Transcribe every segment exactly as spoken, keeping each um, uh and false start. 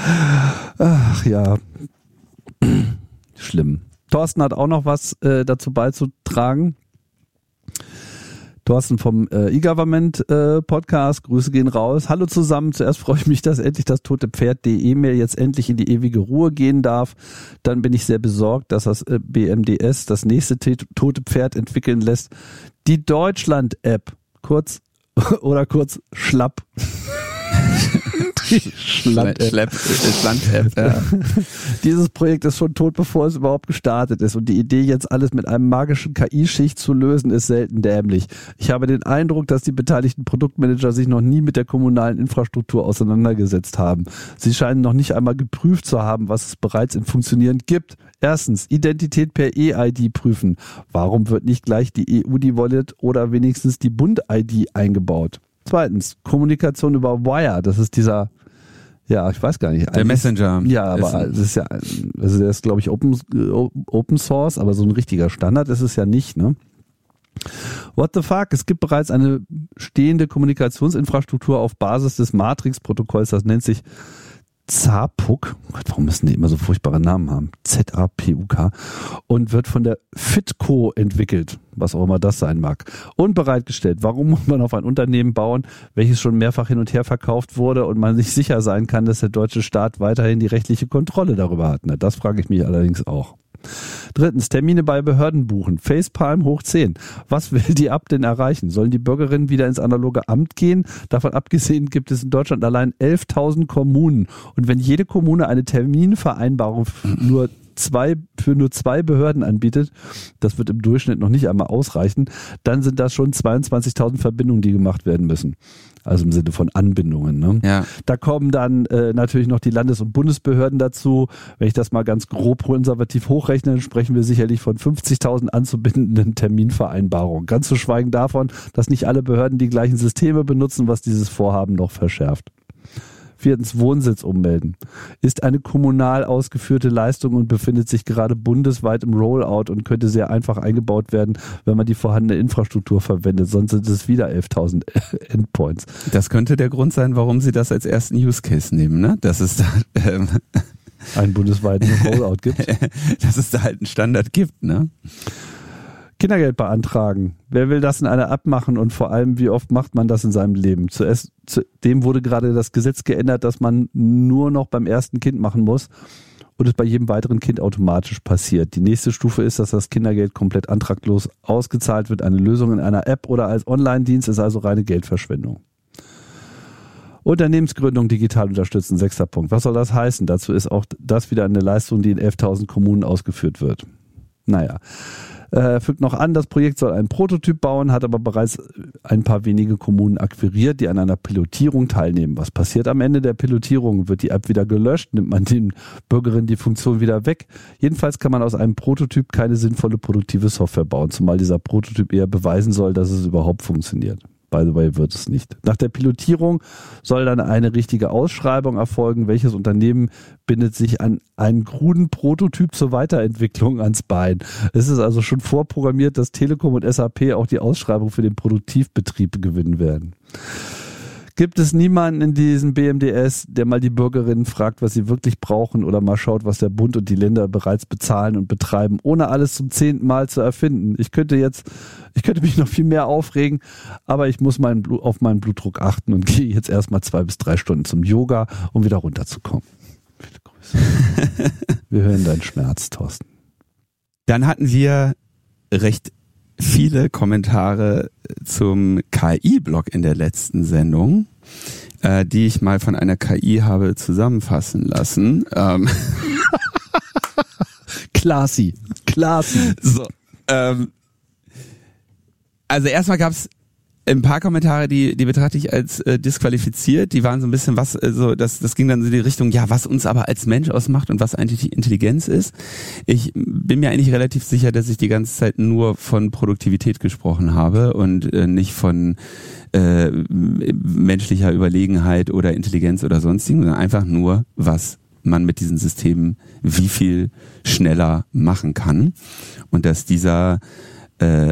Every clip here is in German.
Ach ja, schlimm. Thorsten hat auch noch was äh, dazu beizutragen. Thorsten vom äh, E-Government äh, Podcast, Grüße gehen raus. Hallo zusammen, zuerst freue ich mich, dass endlich das tote Pferd punkt de Mail jetzt endlich in die ewige Ruhe gehen darf. Dann bin ich sehr besorgt, dass das äh, B M D S das nächste t- tote Pferd entwickeln lässt. Die Deutschland-App, kurz oder kurz Schlapp. Schland-App. Schlepp, Schland-App, ja. Dieses Projekt ist schon tot, bevor es überhaupt gestartet ist. Und die Idee, jetzt alles mit einem magischen K I-Schicht zu lösen, ist selten dämlich. Ich habe den Eindruck, dass die beteiligten Produktmanager sich noch nie mit der kommunalen Infrastruktur auseinandergesetzt haben. Sie scheinen noch nicht einmal geprüft zu haben, was es bereits in Funktionieren gibt. Erstens, Identität per E-I D prüfen. Warum wird nicht gleich die E U-D-Wallet oder wenigstens die Bund-I D eingebaut? Zweitens, Kommunikation über Wire. Das ist dieser... Ja, ich weiß gar nicht. Der Messenger. Ja, aber das ist ja, also der ist, glaube ich, Open, Open Source, aber so ein richtiger Standard ist es ja nicht, ne? What the fuck? Es gibt bereits eine stehende Kommunikationsinfrastruktur auf Basis des Matrix-Protokolls, das nennt sich ZAPUK. Oh Gott, warum müssen die immer so furchtbare Namen haben? Z A P U K. Und wird von der Fitco entwickelt, was auch immer das sein mag. Und bereitgestellt. Warum muss man auf ein Unternehmen bauen, welches schon mehrfach hin und her verkauft wurde und man sich sicher sein kann, dass der deutsche Staat weiterhin die rechtliche Kontrolle darüber hat? Na, das frage ich mich allerdings auch. Drittens, Termine bei Behörden buchen. Facepalm hoch zehn. Was will die App denn erreichen? Sollen die Bürgerinnen wieder ins analoge Amt gehen? Davon abgesehen gibt es in Deutschland allein elftausend Kommunen. Und wenn jede Kommune eine Terminvereinbarung nur zwei, für nur zwei Behörden anbietet, das wird im Durchschnitt noch nicht einmal ausreichen, dann sind das schon zweiundzwanzigtausend Verbindungen, die gemacht werden müssen. Also im Sinne von Anbindungen. Ne? Ja. Da kommen dann äh, natürlich noch die Landes- und Bundesbehörden dazu. Wenn ich das mal ganz grob konservativ hochrechne, dann sprechen wir sicherlich von fünfzigtausend anzubindenden Terminvereinbarungen. Ganz zu schweigen davon, dass nicht alle Behörden die gleichen Systeme benutzen, was dieses Vorhaben noch verschärft. Viertens, Wohnsitz ummelden. Ist eine kommunal ausgeführte Leistung und befindet sich gerade bundesweit im Rollout und könnte sehr einfach eingebaut werden, wenn man die vorhandene Infrastruktur verwendet. Sonst sind es wieder elftausend Endpoints. Das könnte der Grund sein, warum sie das als ersten Use Case nehmen, ne? Dass es da ähm, einen bundesweiten Rollout gibt. Dass es da halt einen Standard gibt, ne? Kindergeld beantragen. Wer will das in einer App machen und vor allem, wie oft macht man das in seinem Leben? Zuerst, zudem wurde gerade das Gesetz geändert, dass man nur noch beim ersten Kind machen muss und es bei jedem weiteren Kind automatisch passiert. Die nächste Stufe ist, dass das Kindergeld komplett antraglos ausgezahlt wird. Eine Lösung in einer App oder als Online-Dienst ist also reine Geldverschwendung. Unternehmensgründung digital unterstützen, sechster Punkt. Was soll das heißen? Dazu ist auch das wieder eine Leistung, die in elftausend Kommunen ausgeführt wird. Naja. Äh, fügt noch an, das Projekt soll einen Prototyp bauen, hat aber bereits ein paar wenige Kommunen akquiriert, die an einer Pilotierung teilnehmen. Was passiert am Ende der Pilotierung? Wird die App wieder gelöscht? Nimmt man den Bürgerinnen die Funktion wieder weg? Jedenfalls kann man aus einem Prototyp keine sinnvolle produktive Software bauen, zumal dieser Prototyp eher beweisen soll, dass es überhaupt funktioniert. By the way, wird es nicht. Nach der Pilotierung soll dann eine richtige Ausschreibung erfolgen. Welches Unternehmen bindet sich an einen kruden Prototyp zur Weiterentwicklung ans Bein? Es ist also schon vorprogrammiert, dass Telekom und S A P auch die Ausschreibung für den Produktivbetrieb gewinnen werden. Gibt es niemanden in diesem B M D S, der mal die Bürgerinnen fragt, was sie wirklich brauchen oder mal schaut, was der Bund und die Länder bereits bezahlen und betreiben, ohne alles zum zehnten Mal zu erfinden? Ich könnte jetzt, ich könnte mich noch viel mehr aufregen, aber ich muss meinen, auf meinen Blutdruck achten und gehe jetzt erstmal zwei bis drei Stunden zum Yoga, um wieder runterzukommen. Viele Grüße. Wir hören deinen Schmerz, Thorsten. Dann hatten wir recht viele Kommentare zum K I-Blog in der letzten Sendung, äh, die ich mal von einer K I habe zusammenfassen lassen. Ähm Classy, classy. So, ähm, also erstmal gab's ein paar Kommentare, die die betrachte ich als äh, disqualifiziert. Die waren so ein bisschen was, äh, so das das ging dann so in die Richtung, ja, was uns aber als Mensch ausmacht und was eigentlich die Intelligenz ist. Ich bin mir eigentlich relativ sicher, dass ich die ganze Zeit nur von Produktivität gesprochen habe und äh, nicht von äh, menschlicher Überlegenheit oder Intelligenz oder sonstigen, sondern einfach nur, was man mit diesen Systemen wie viel schneller machen kann und dass dieser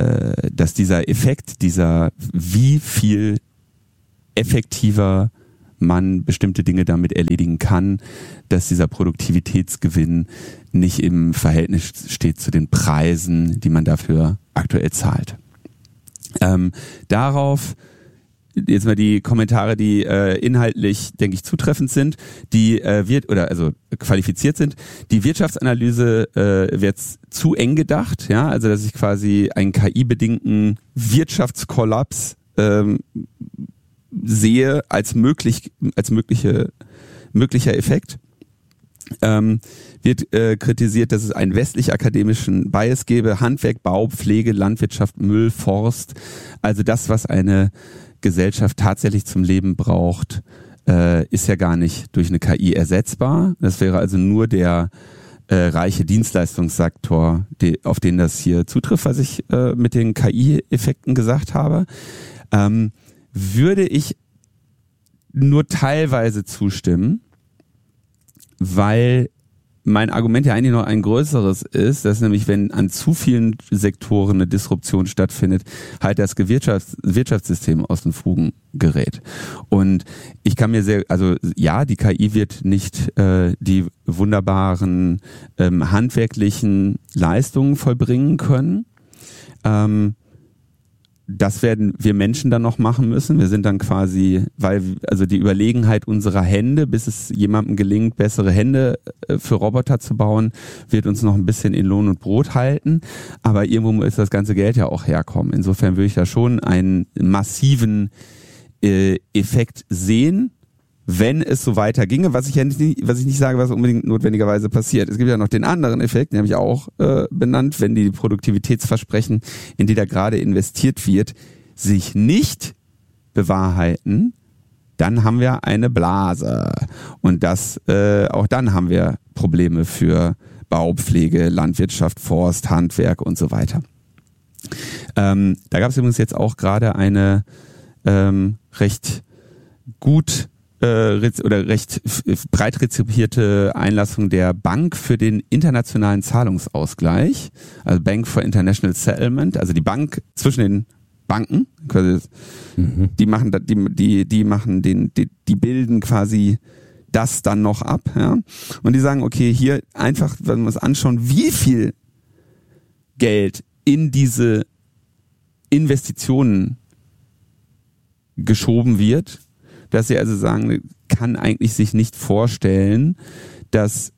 dass dieser Effekt, dieser wie viel effektiver man bestimmte Dinge damit erledigen kann, dass dieser Produktivitätsgewinn nicht im Verhältnis steht zu den Preisen, die man dafür aktuell zahlt. Ähm, darauf jetzt mal die Kommentare, die äh, inhaltlich, denke ich, zutreffend sind, die äh, wird oder also qualifiziert sind. Die Wirtschaftsanalyse äh, wird zu eng gedacht, ja, also dass ich quasi einen K I-bedingten Wirtschaftskollaps ähm, sehe als möglich als mögliche möglicher Effekt. Ähm, wird äh, kritisiert, dass es einen westlich-akademischen Bias gäbe, Handwerk, Bau, Pflege, Landwirtschaft, Müll, Forst, also das, was eine Gesellschaft tatsächlich zum Leben braucht, äh, ist ja gar nicht durch eine K I ersetzbar. Das wäre also nur der äh, reiche Dienstleistungssektor, die, auf den das hier zutrifft, was ich äh, mit den K I-Effekten gesagt habe. Ähm, würde ich nur teilweise zustimmen, weil mein Argument ja eigentlich noch ein größeres ist, dass nämlich, wenn an zu vielen Sektoren eine Disruption stattfindet, halt das Wirtschafts- Wirtschaftssystem aus den Fugen gerät. Und ich kann mir sehr, also ja, die K I wird nicht äh, die wunderbaren ähm, handwerklichen Leistungen vollbringen können. Ähm, Das werden wir Menschen dann noch machen müssen. Wir sind dann quasi, weil also die Überlegenheit unserer Hände, bis es jemandem gelingt, bessere Hände für Roboter zu bauen, wird uns noch ein bisschen in Lohn und Brot halten. Aber irgendwo muss das ganze Geld ja auch herkommen. Insofern würde ich da schon einen massiven äh, Effekt sehen, wenn es so weiter ginge, was ich ja nicht, was ich nicht sage, was unbedingt notwendigerweise passiert. Es gibt ja noch den anderen Effekt, den habe ich auch äh, benannt, wenn die Produktivitätsversprechen, in die da gerade investiert wird, sich nicht bewahrheiten, dann haben wir eine Blase. Und das, äh, auch dann haben wir Probleme für Baupflege, Landwirtschaft, Forst, Handwerk und so weiter. Ähm, da gab es übrigens jetzt auch gerade eine ähm, recht gut oder recht breit rezipierte Einlassung der Bank für den internationalen Zahlungsausgleich, also Bank for International Settlement, also die Bank zwischen den Banken, quasi, mhm. die machen die die die machen den die, die bilden quasi das dann noch ab, ja, und die sagen, okay, hier einfach, wenn wir uns anschauen, wie viel Geld in diese Investitionen geschoben wird, dass sie also sagen, kann eigentlich sich nicht vorstellen, dass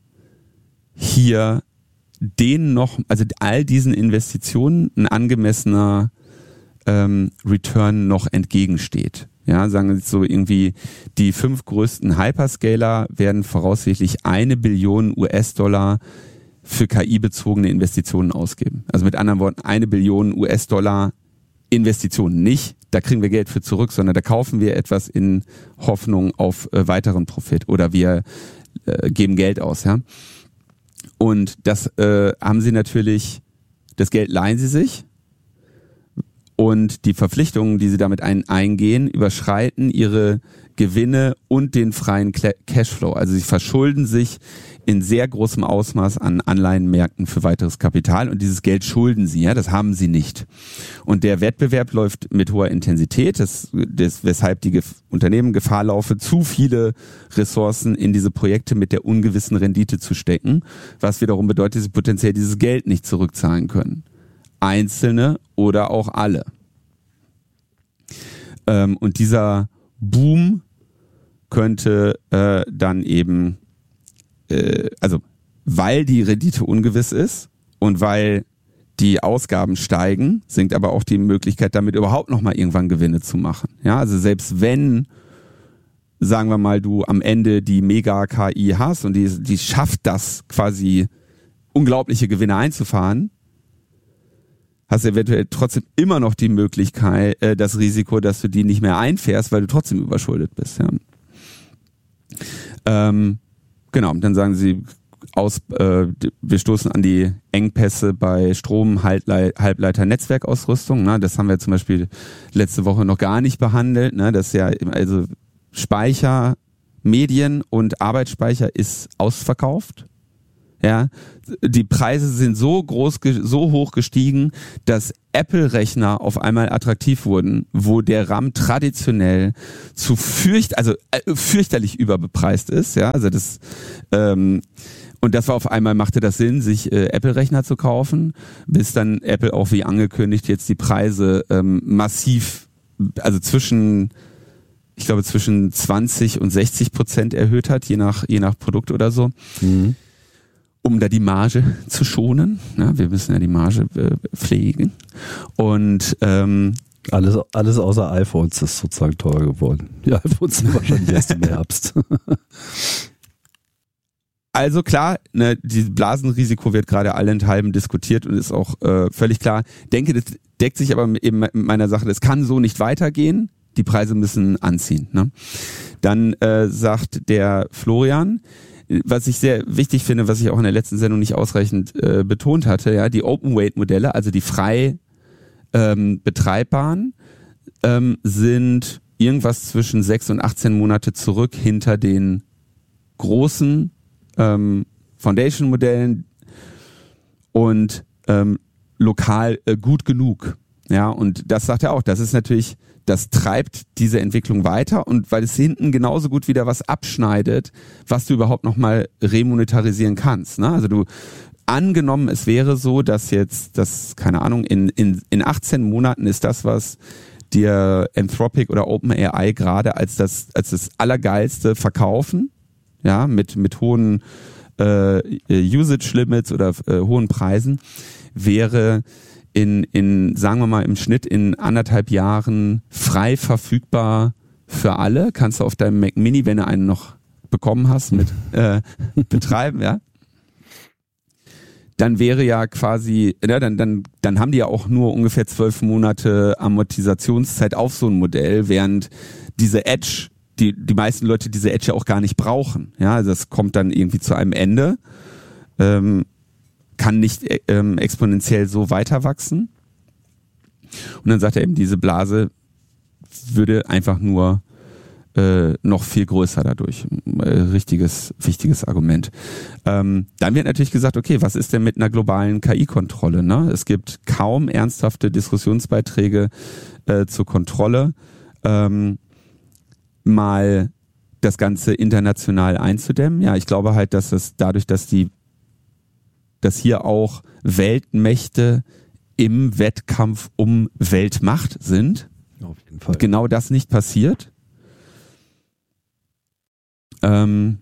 hier denen noch, also all diesen Investitionen ein angemessener ähm, Return noch entgegensteht. Ja, sagen wir so irgendwie, die fünf größten Hyperscaler werden voraussichtlich eine Billion U S-Dollar für K I-bezogene Investitionen ausgeben. Also mit anderen Worten, eine Billion U S-Dollar Investitionen, nicht, da kriegen wir Geld für zurück, sondern da kaufen wir etwas in Hoffnung auf äh, weiteren Profit oder wir äh, geben Geld aus, ja. Und das äh, haben sie natürlich, das Geld leihen sie sich und die Verpflichtungen, die sie damit ein, eingehen, überschreiten ihre Gewinne und den freien Cashflow. Also sie verschulden sich in sehr großem Ausmaß an Anleihenmärkten für weiteres Kapital und dieses Geld schulden sie, ja, das haben sie nicht. Und der Wettbewerb läuft mit hoher Intensität, das, das, weshalb die Gef- Unternehmen Gefahr laufen, zu viele Ressourcen in diese Projekte mit der ungewissen Rendite zu stecken, was wiederum bedeutet, dass sie potenziell dieses Geld nicht zurückzahlen können. Einzelne oder auch alle. Ähm, und dieser Boom könnte äh, dann eben also weil die Rendite ungewiss ist und weil die Ausgaben steigen, sinkt aber auch die Möglichkeit, damit überhaupt noch mal irgendwann Gewinne zu machen. Ja, also selbst wenn, sagen wir mal, du am Ende die Mega-K I hast und die, die schafft das quasi unglaubliche Gewinne einzufahren, hast du eventuell trotzdem immer noch die Möglichkeit, äh, das Risiko, dass du die nicht mehr einfährst, weil du trotzdem überschuldet bist. Ja. Ähm, Genau, dann sagen sie, aus, äh, wir stoßen an die Engpässe bei Strom, Halblei- Halbleiter, Netzwerkausrüstung. Ne? Das haben wir zum Beispiel letzte Woche noch gar nicht behandelt. Ne? Das ist ja, also Speicher, Medien und Arbeitsspeicher ist ausverkauft. ja, die Preise sind so groß, so hoch gestiegen, dass Apple-Rechner auf einmal attraktiv wurden, wo der RAM traditionell zu fürcht, also äh, fürchterlich überbepreist ist, ja, also das, ähm, und das war auf einmal, machte das Sinn, sich äh, Apple-Rechner zu kaufen, bis dann Apple auch wie angekündigt jetzt die Preise ähm, massiv, also zwischen, ich glaube zwischen zwanzig und sechzig Prozent erhöht hat, je nach, je nach Produkt oder so. Mhm. Um da die Marge zu schonen. Ja, wir müssen ja die Marge äh, pflegen. Und ähm, alles, alles außer iPhones ist sozusagen teurer geworden. Die iPhones sind wahrscheinlich erst im Herbst. Also klar, ne, dieses Blasenrisiko wird gerade allenthalben diskutiert und ist auch äh, völlig klar. Denke, das deckt sich aber eben mit meiner Sache, das kann so nicht weitergehen. Die Preise müssen anziehen. Ne? Dann äh, sagt der Florian, was ich sehr wichtig finde, was ich auch in der letzten Sendung nicht ausreichend äh, betont hatte, ja, die Open-Weight-Modelle, also die frei ähm, betreibbaren, ähm, sind irgendwas zwischen sechs und achtzehn Monate zurück hinter den großen ähm, Foundation-Modellen und ähm, lokal äh, gut genug. Ja, und das sagt er auch, das ist natürlich, das treibt diese Entwicklung weiter und weil es hinten genauso gut wieder was abschneidet, was du überhaupt nochmal remonetarisieren kannst. Ne? Also du, angenommen es wäre so, dass jetzt, das, keine Ahnung, in, in, in achtzehn Monaten ist das, was dir Anthropic oder OpenAI gerade als das, als das Allergeilste verkaufen, ja, mit, mit hohen äh, Usage-Limits oder äh, hohen Preisen, wäre in, in, sagen wir mal, im Schnitt in anderthalb Jahren frei verfügbar für alle. Kannst du auf deinem Mac Mini, wenn du einen noch bekommen hast, mit äh, betreiben, ja. Dann wäre ja quasi, ja, dann, dann, dann haben die ja auch nur ungefähr zwölf Monate Amortisationszeit auf so ein Modell, während diese Edge, die, die meisten Leute diese Edge ja auch gar nicht brauchen. Ja, also das kommt dann irgendwie zu einem Ende. Ähm, kann nicht ähm, exponentiell so weiter wachsen. Und dann sagt er eben, diese Blase würde einfach nur äh, noch viel größer dadurch. Äh, richtiges, wichtiges Argument. Ähm, dann wird natürlich gesagt, okay, was ist denn mit einer globalen K I-Kontrolle? Ne? Es gibt kaum ernsthafte Diskussionsbeiträge äh, zur Kontrolle, ähm, mal das Ganze international einzudämmen. Ja, ich glaube halt, dass es dadurch, dass die dass hier auch Weltmächte im Wettkampf um Weltmacht sind. Auf jeden Fall. Genau das nicht passiert. Ähm,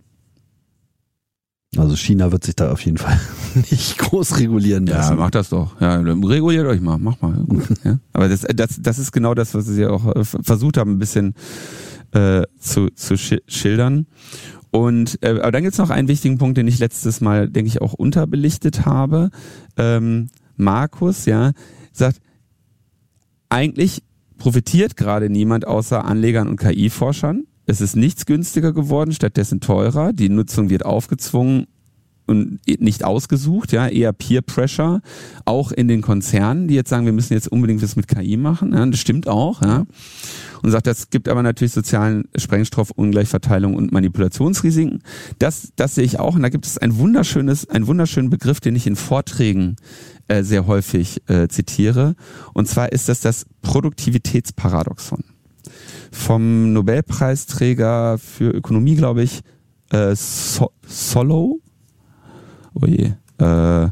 also China wird sich da auf jeden Fall nicht groß regulieren lassen. Ja, macht das doch. Ja, reguliert euch mal, mach mal. Ja. Aber das, das, das ist genau das, was sie auch versucht haben, ein bisschen äh, zu, zu schildern. Und äh, aber dann gibt's noch einen wichtigen Punkt, den ich letztes Mal, denke ich, auch unterbelichtet habe. Ähm, Markus, ja, sagt, eigentlich profitiert gerade niemand außer Anlegern und K I-Forschern. Es ist nichts günstiger geworden, stattdessen teurer. Die Nutzung wird aufgezwungen und nicht ausgesucht, ja, eher Peer Pressure, auch in den Konzernen, die jetzt sagen, wir müssen jetzt unbedingt was mit K I machen. Ja, das stimmt auch, ja. Und sagt, das gibt aber natürlich sozialen Sprengstoff, Ungleichverteilung und Manipulationsrisiken. Das, das sehe ich auch. Und da gibt es ein wunderschönes, einen wunderschönen Begriff, den ich in Vorträgen äh, sehr häufig äh, zitiere. Und zwar ist das das Produktivitätsparadoxon. Vom Nobelpreisträger für Ökonomie, glaube ich, äh, so- Solow. Oh je. Äh,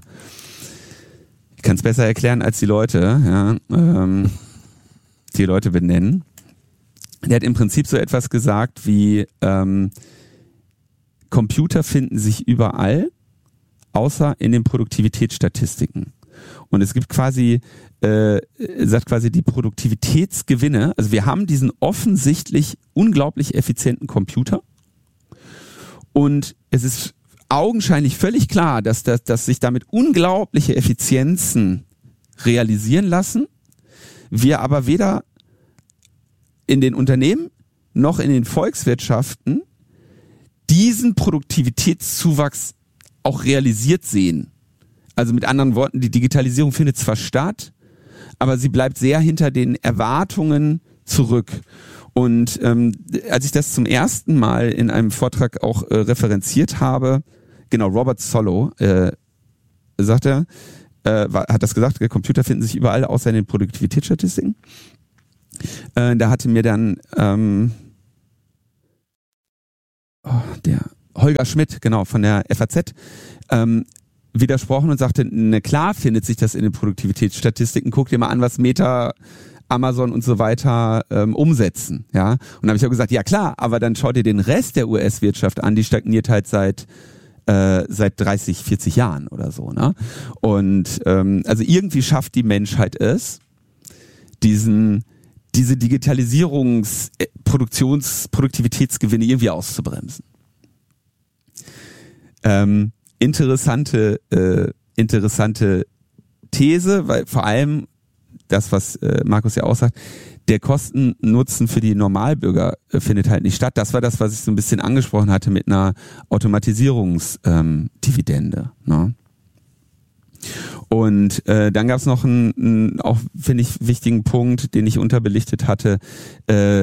ich kann es besser erklären als die Leute, ja, ähm, die Leute benennen. Der hat im Prinzip so etwas gesagt wie ähm, Computer finden sich überall, außer in den Produktivitätsstatistiken. Und es gibt quasi, äh, sagt quasi die Produktivitätsgewinne. Also wir haben diesen offensichtlich unglaublich effizienten Computer und es ist augenscheinlich völlig klar, dass, dass, dass sich damit unglaubliche Effizienzen realisieren lassen. Wir aber weder in den Unternehmen noch in den Volkswirtschaften diesen Produktivitätszuwachs auch realisiert sehen. Also mit anderen Worten, die Digitalisierung findet zwar statt, aber sie bleibt sehr hinter den Erwartungen zurück. Und ähm, als ich das zum ersten Mal in einem Vortrag auch äh, referenziert habe, genau, Robert Solow, äh, sagt er, äh, war, hat das gesagt, Computer finden sich überall außer in den Produktivitätsstatistiken. Äh, da hatte mir dann ähm, oh, der Holger Schmidt, genau, von der F A Z, ähm, widersprochen und sagte, ne, klar findet sich das in den Produktivitätsstatistiken, guck dir mal an, was Meta, Amazon und so weiter ähm, umsetzen, ja. Und dann habe ich auch gesagt, ja klar, aber dann schau dir den Rest der U S-Wirtschaft an, die stagniert halt seit äh, seit dreißig, vierzig Jahren oder so, ne? Und ähm, also irgendwie schafft die Menschheit es, diesen diese Digitalisierungs-, Produktions-, Produktivitätsgewinne irgendwie auszubremsen. Ähm, interessante, äh, interessante These, weil vor allem das, was äh, Markus ja auch sagt, der Kosten-Nutzen für die Normalbürger äh, findet halt nicht statt. Das war das, was ich so ein bisschen angesprochen hatte mit einer Automatisierungsdividende. Ähm, ne? Und äh, dann gab es noch einen, einen auch, finde ich, wichtigen Punkt, den ich unterbelichtet hatte. Äh,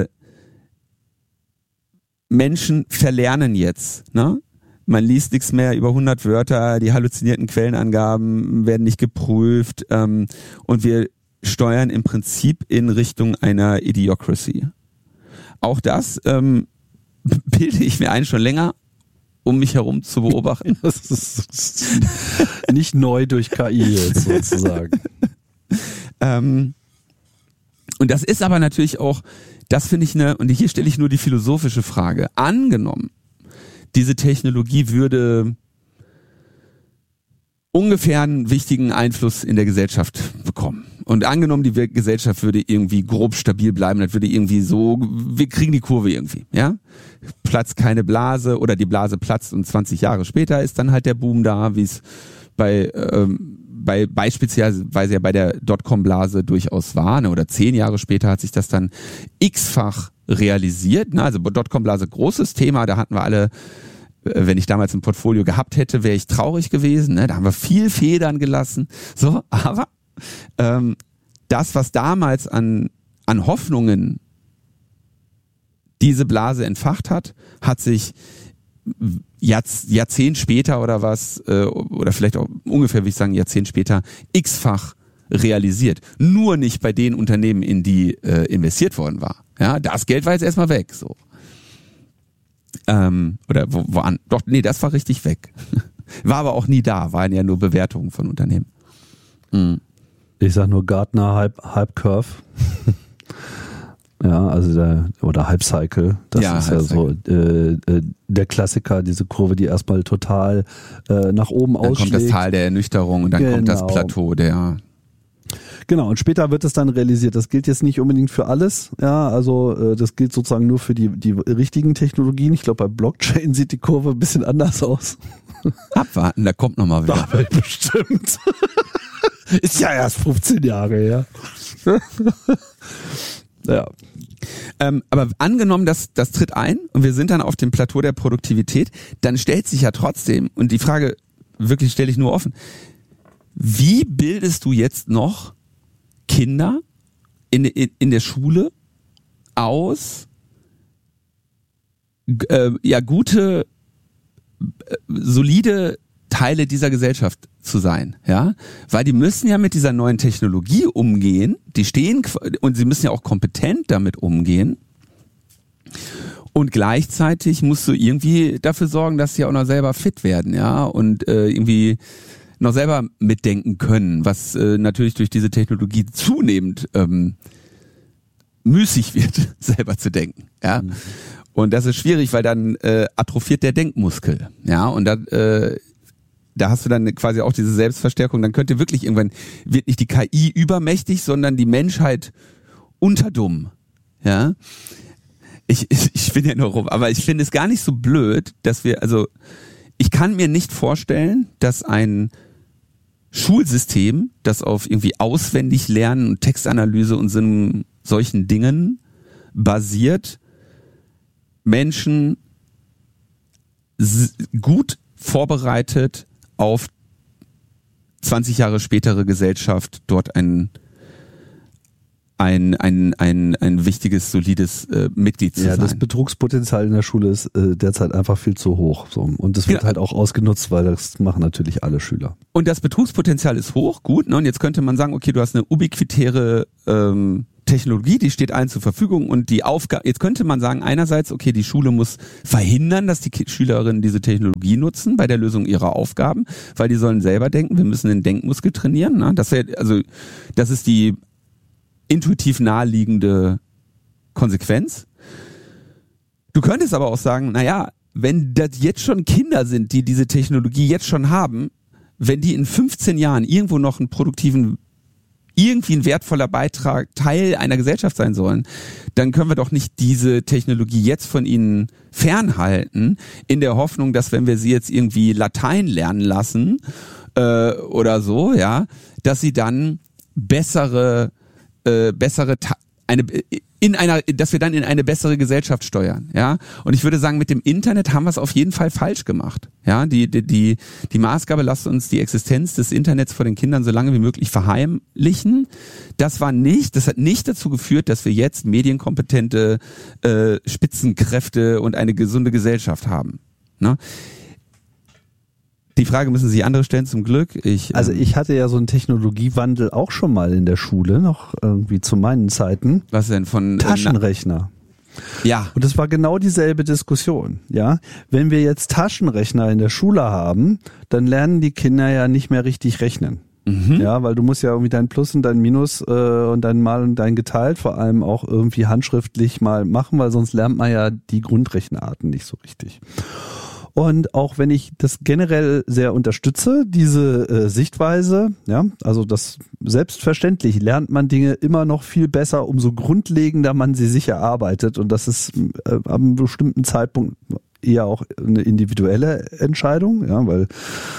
Menschen verlernen jetzt, ne? Man liest nichts mehr über hundert Wörter, die halluzinierten Quellenangaben werden nicht geprüft ähm, und wir steuern im Prinzip in Richtung einer Idiocracy. Auch das ähm, bilde ich mir ein schon länger, um mich herum zu beobachten. Das ist nicht neu durch K I jetzt sozusagen. ähm, und das ist aber natürlich auch, das finde ich eine, und hier stelle ich nur die philosophische Frage, angenommen, diese Technologie würde ungefähr einen wichtigen Einfluss in der Gesellschaft bekommen. Und angenommen, die Gesellschaft würde irgendwie grob stabil bleiben, das würde irgendwie so, wir kriegen die Kurve irgendwie, ja? Platzt keine Blase oder die Blase platzt und zwanzig Jahre später ist dann halt der Boom da, wie es bei, ähm, bei beispielsweise ja bei der Dotcom-Blase durchaus war, ne? Oder zehn Jahre später hat sich das dann x-fach realisiert, ne? Also Dotcom-Blase, großes Thema, da hatten wir alle, wenn ich damals ein Portfolio gehabt hätte, wäre ich traurig gewesen, ne? Da haben wir viel Federn gelassen, so, aber ähm, das, was damals an, an Hoffnungen diese Blase entfacht hat, hat sich Jahrz- Jahrzehnt später oder was, äh, oder vielleicht auch ungefähr, würde ich sagen, Jahrzehnt später, x-fach realisiert. Nur nicht bei den Unternehmen, in die äh, investiert worden war. Ja, das Geld war jetzt erstmal weg, so. Ähm, oder wo, wo an, doch, nee, das war richtig weg. War aber auch nie da, waren ja nur Bewertungen von Unternehmen. Mhm. Ich sag nur Gartner Hype, Hype Curve. Ja, also der, oder Hype Cycle. Das ja, ist ja so äh, äh, der Klassiker, diese Kurve, die erstmal total äh, nach oben dann ausschlägt. Dann kommt das Tal der Ernüchterung und dann genau. kommt das Plateau der... Genau, und später wird es dann realisiert. Das gilt jetzt nicht unbedingt für alles. Ja, also äh, das gilt sozusagen nur für die, die richtigen Technologien. Ich glaube, bei Blockchain sieht die Kurve ein bisschen anders aus. Abwarten, da kommt nochmal wieder. Da bestimmt. Ist ja erst fünfzehn Jahre her. Ja. Ähm, aber angenommen, das, das tritt ein und wir sind dann auf dem Plateau der Produktivität, dann stellt sich ja trotzdem, und die Frage wirklich stelle ich nur offen, wie bildest du jetzt noch Kinder in, in, in der Schule aus, äh, ja, gute, äh, solide Teile dieser Gesellschaft zu sein, ja, weil die müssen ja mit dieser neuen Technologie umgehen, die stehen, und sie müssen ja auch kompetent damit umgehen, und gleichzeitig musst du irgendwie dafür sorgen, dass sie auch noch selber fit werden, ja, und äh, irgendwie noch selber mitdenken können, was äh, natürlich durch diese Technologie zunehmend ähm, müßig wird, selber zu denken, ja. Mhm. Und das ist schwierig, weil dann äh, atrophiert der Denkmuskel, ja, und dann äh, da hast du dann quasi auch diese Selbstverstärkung, dann könnte wirklich irgendwann, wird nicht die K I übermächtig, sondern die Menschheit unterdumm, ja. Ich, ich, ich bin ja nur rum, aber ich finde es gar nicht so blöd, dass wir, also ich kann mir nicht vorstellen, dass ein Schulsystem, das auf irgendwie auswendig Lernen und Textanalyse und so, solchen Dingen basiert, Menschen gut vorbereitet auf zwanzig Jahre spätere Gesellschaft dort ein ein ein ein ein wichtiges, solides äh, Mitglied zu ja, sein. Das Betrugspotenzial in der Schule ist äh, derzeit einfach viel zu hoch. So. Und das wird Ja. halt auch ausgenutzt, weil das machen natürlich alle Schüler. Und das Betrugspotenzial ist hoch, gut. Ne? Und jetzt könnte man sagen, okay, du hast eine ubiquitäre ähm, Technologie, die steht allen zur Verfügung und die Aufgabe, jetzt könnte man sagen, einerseits, okay, die Schule muss verhindern, dass die Ki- Schülerinnen diese Technologie nutzen bei der Lösung ihrer Aufgaben, weil die sollen selber denken, wir müssen den Denkmuskel trainieren. Ne? Das wäre, also, das ist die intuitiv naheliegende Konsequenz. Du könntest aber auch sagen, naja, wenn das jetzt schon Kinder sind, die diese Technologie jetzt schon haben, wenn die in fünfzehn Jahren irgendwo noch einen produktiven, irgendwie ein wertvoller Beitrag, Teil einer Gesellschaft sein sollen, dann können wir doch nicht diese Technologie jetzt von ihnen fernhalten, in der Hoffnung, dass wenn wir sie jetzt irgendwie Latein lernen lassen äh, oder so, ja, dass sie dann bessere, äh, bessere Ta- eine in einer, dass wir dann in eine bessere Gesellschaft steuern, ja. Und ich würde sagen, mit dem Internet haben wir es auf jeden Fall falsch gemacht, ja. Die, die, die, die Maßgabe, lasst uns die Existenz des Internets vor den Kindern so lange wie möglich verheimlichen. Das war nicht, das hat nicht dazu geführt, dass wir jetzt medienkompetente äh, Spitzenkräfte und eine gesunde Gesellschaft haben, ne? Die Frage müssen sich andere stellen, zum Glück. Ich, Also ähm, ich hatte ja so einen Technologiewandel auch schon mal in der Schule, noch irgendwie zu meinen Zeiten. was denn von... Taschenrechner. Äh, ja. Und es war genau dieselbe Diskussion, ja. Wenn wir jetzt Taschenrechner in der Schule haben, dann lernen die Kinder ja nicht mehr richtig rechnen. Mhm. Ja, weil du musst ja irgendwie dein Plus und dein Minus äh, und dein Mal und dein Geteilt vor allem auch irgendwie handschriftlich mal machen, weil sonst lernt man ja die Grundrechenarten nicht so richtig. Und auch wenn ich das generell sehr unterstütze, diese äh, Sichtweise, ja, also das selbstverständlich lernt man Dinge immer noch viel besser, umso grundlegender man sie sich erarbeitet. Und das ist äh, ab einem bestimmten Zeitpunkt eher auch eine individuelle Entscheidung, ja, weil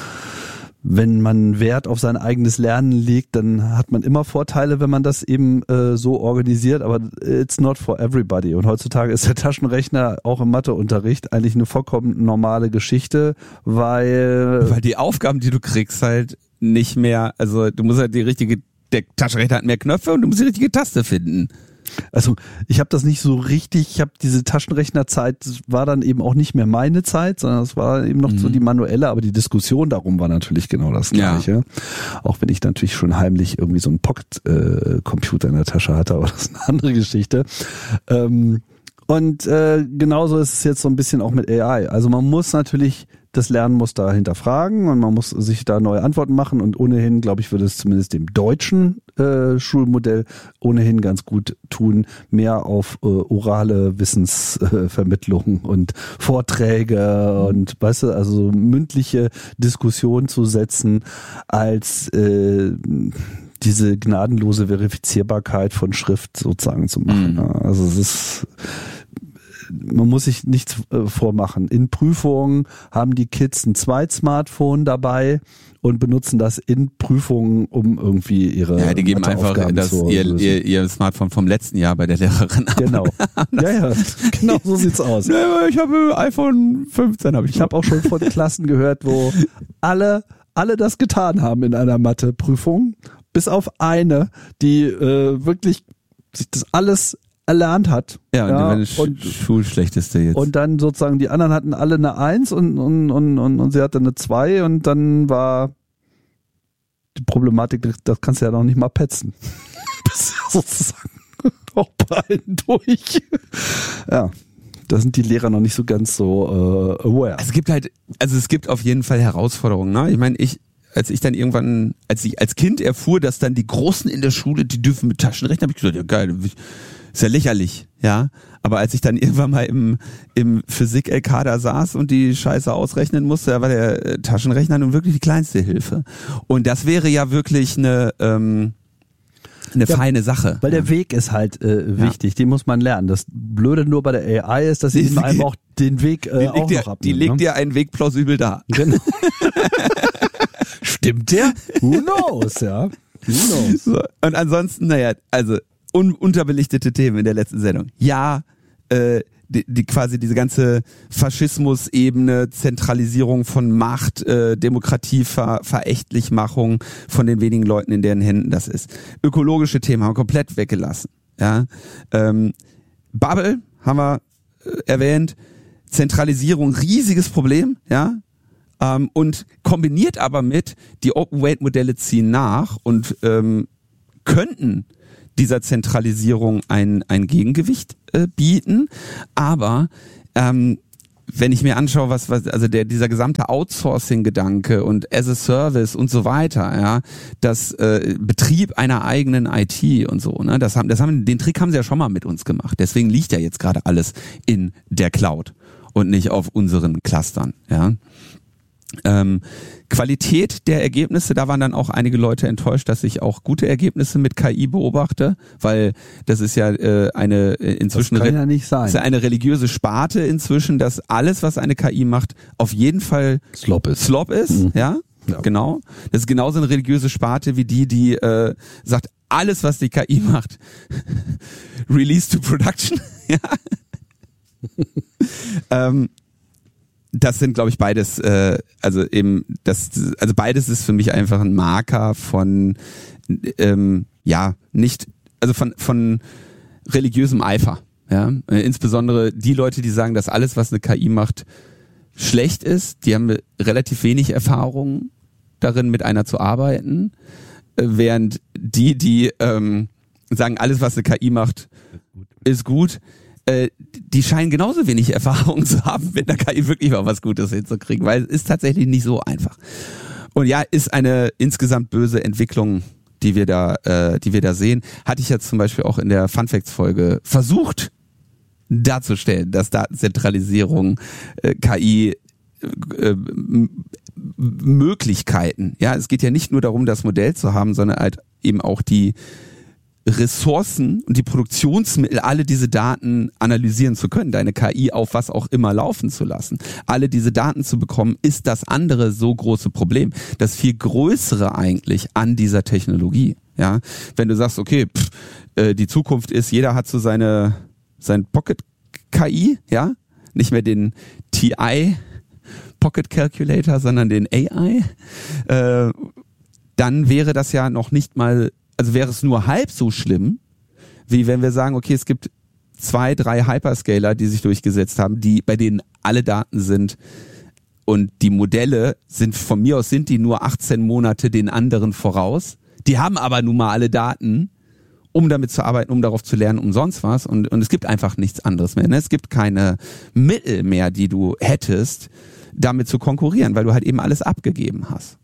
wenn man Wert auf sein eigenes Lernen legt, dann hat man immer Vorteile, wenn man das eben äh, so organisiert, aber it's not for everybody. Und heutzutage ist der Taschenrechner auch im Matheunterricht eigentlich eine vollkommen normale Geschichte, weil... Weil die Aufgaben, die du kriegst, halt nicht mehr, also du musst halt die richtige, der Taschenrechner hat mehr Knöpfe und du musst die richtige Taste finden. Also ich habe das nicht so richtig, ich habe diese Taschenrechnerzeit, das war dann eben auch nicht mehr meine Zeit, sondern es war eben noch mhm. so die manuelle, aber die Diskussion darum war natürlich genau das Gleiche. Ja. Auch wenn ich natürlich schon heimlich irgendwie so einen Pocket-Computer in der Tasche hatte, aber das ist eine andere Geschichte. Ähm, und äh, genauso ist es jetzt so ein bisschen auch mit A I. Also man muss natürlich das Lernen muss da hinterfragen und man muss sich da neue Antworten machen und ohnehin, glaube ich, würde es zumindest dem deutschen äh, Schulmodell ohnehin ganz gut tun, mehr auf äh, orale Wissensvermittlung äh, und Vorträge und, weißt du, also mündliche Diskussion zu setzen, als äh, diese gnadenlose Verifizierbarkeit von Schrift sozusagen zu machen. Mhm. Also es ist... Man muss sich nichts äh, vormachen. In Prüfungen haben die Kids ein Zweit-Smartphone dabei und benutzen das in Prüfungen, um irgendwie ihre Ja, die geben einfach das, ihr, ihr, ihr Smartphone vom letzten Jahr bei der Lehrerin ab. Genau. Ja, ja, genau so sieht's aus. Ich habe iPhone fünfzehn. Hab ich ich habe auch schon von Klassen gehört, wo alle, alle das getan haben in einer Mathe-Prüfung, bis auf eine, die äh, wirklich sich das alles erlernt hat. Ja, und, ja, die Sch- und Schulschlechteste jetzt. Und dann sozusagen, die anderen hatten alle eine Eins und, und, und, und, und sie hatte eine Zwei und dann war die Problematik, das kannst du ja noch nicht mal petzen. Das ist ja sozusagen auch bei allen durch. Ja, da sind die Lehrer noch nicht so ganz so äh, aware. Es gibt halt, also es gibt auf jeden Fall Herausforderungen, ne? Ich meine, ich, als ich dann irgendwann, als ich als Kind erfuhr, dass dann die Großen in der Schule, die dürfen mit Taschenrechner, habe ich gesagt, ja geil, ist ja lächerlich, ja. Aber als ich dann irgendwann mal im, im Physik-L K da saß und die Scheiße ausrechnen musste, da war der Taschenrechner nun wirklich die kleinste Hilfe. Und das wäre ja wirklich eine, ähm, eine ja, feine Sache. Weil der Weg ist halt äh, wichtig, ja. Den muss man lernen. Das Blöde nur bei der A I ist, dass sie eben einem auch den Weg äh, auch dir, noch abnimmt. Die legt ne? dir einen Weg plausibel dar. Genau. Stimmt der? Who knows, ja. Who knows. So. Und ansonsten, naja, also un- unterbelichtete Themen in der letzten Sendung. Ja, äh, die, die quasi diese ganze Faschismus-Ebene, Zentralisierung von Macht, äh, Demokratieverächtlichmachung von den wenigen Leuten, in deren Händen das ist. Ökologische Themen haben wir komplett weggelassen. Ja, ähm, Bubble haben wir äh, erwähnt, Zentralisierung, riesiges Problem, ja, ähm, und kombiniert aber mit, die Open-Weight-Modelle ziehen nach und ähm, könnten dieser Zentralisierung ein, ein Gegengewicht äh, bieten, aber ähm, wenn ich mir anschaue, was, was also der dieser gesamte Outsourcing-Gedanke und as a Service und so weiter, ja, das äh, Betrieb einer eigenen I T und so, ne, das haben, das haben, den Trick haben sie ja schon mal mit uns gemacht. Deswegen liegt ja jetzt gerade alles in der Cloud und nicht auf unseren Clustern, ja. Ähm, Qualität der Ergebnisse, da waren dann auch einige Leute enttäuscht, dass ich auch gute Ergebnisse mit K I beobachte, weil das ist ja äh, eine äh, inzwischen das kann ja nicht sein. Ist ja eine religiöse Sparte inzwischen, dass alles, was eine K I macht, auf jeden Fall Slop ist. Slop ist, mhm. ja? ja, genau. Das ist genauso eine religiöse Sparte wie die, die äh, sagt, alles, was die K I macht, release to production, ja. ähm, Das sind, glaube ich, beides, äh, also eben, das, also beides ist für mich einfach ein Marker von, ähm, ja, nicht, also von, von religiösem Eifer, ja. Äh, insbesondere die Leute, die sagen, dass alles, was eine K I macht, schlecht ist, die haben relativ wenig Erfahrung darin, mit einer zu arbeiten, äh, während die, die ähm, sagen, alles, was eine K I macht, ist gut, die scheinen genauso wenig Erfahrung zu haben, mit einer K I wirklich mal was Gutes hinzukriegen, weil es ist tatsächlich nicht so einfach. Und ja, ist eine insgesamt böse Entwicklung, die wir da, äh, die wir da sehen. Hatte ich jetzt zum Beispiel auch in der Fun Facts Folge versucht darzustellen, dass Datenzentralisierung, äh, K I äh, Möglichkeiten, ja, es geht ja nicht nur darum, das Modell zu haben, sondern halt eben auch die Ressourcen und die Produktionsmittel, alle diese Daten analysieren zu können, deine K I auf was auch immer laufen zu lassen, alle diese Daten zu bekommen, ist das andere so große Problem. Das viel größere eigentlich an dieser Technologie. Ja, wenn du sagst, okay, pff, äh, die Zukunft ist, jeder hat so seine sein Pocket K I, ja, nicht mehr den T I Pocket Calculator, sondern den A I, äh, dann wäre das ja noch nicht mal Also wäre es nur halb so schlimm, wie wenn wir sagen, okay, es gibt zwei, drei Hyperscaler, die sich durchgesetzt haben, die bei denen alle Daten sind und die Modelle sind, von mir aus sind die nur achtzehn Monate den anderen voraus. Die haben aber nun mal alle Daten, um damit zu arbeiten, um darauf zu lernen, um sonst was. Und, und es gibt einfach nichts anderes mehr. Ne? Es gibt keine Mittel mehr, die du hättest, damit zu konkurrieren, weil du halt eben alles abgegeben hast.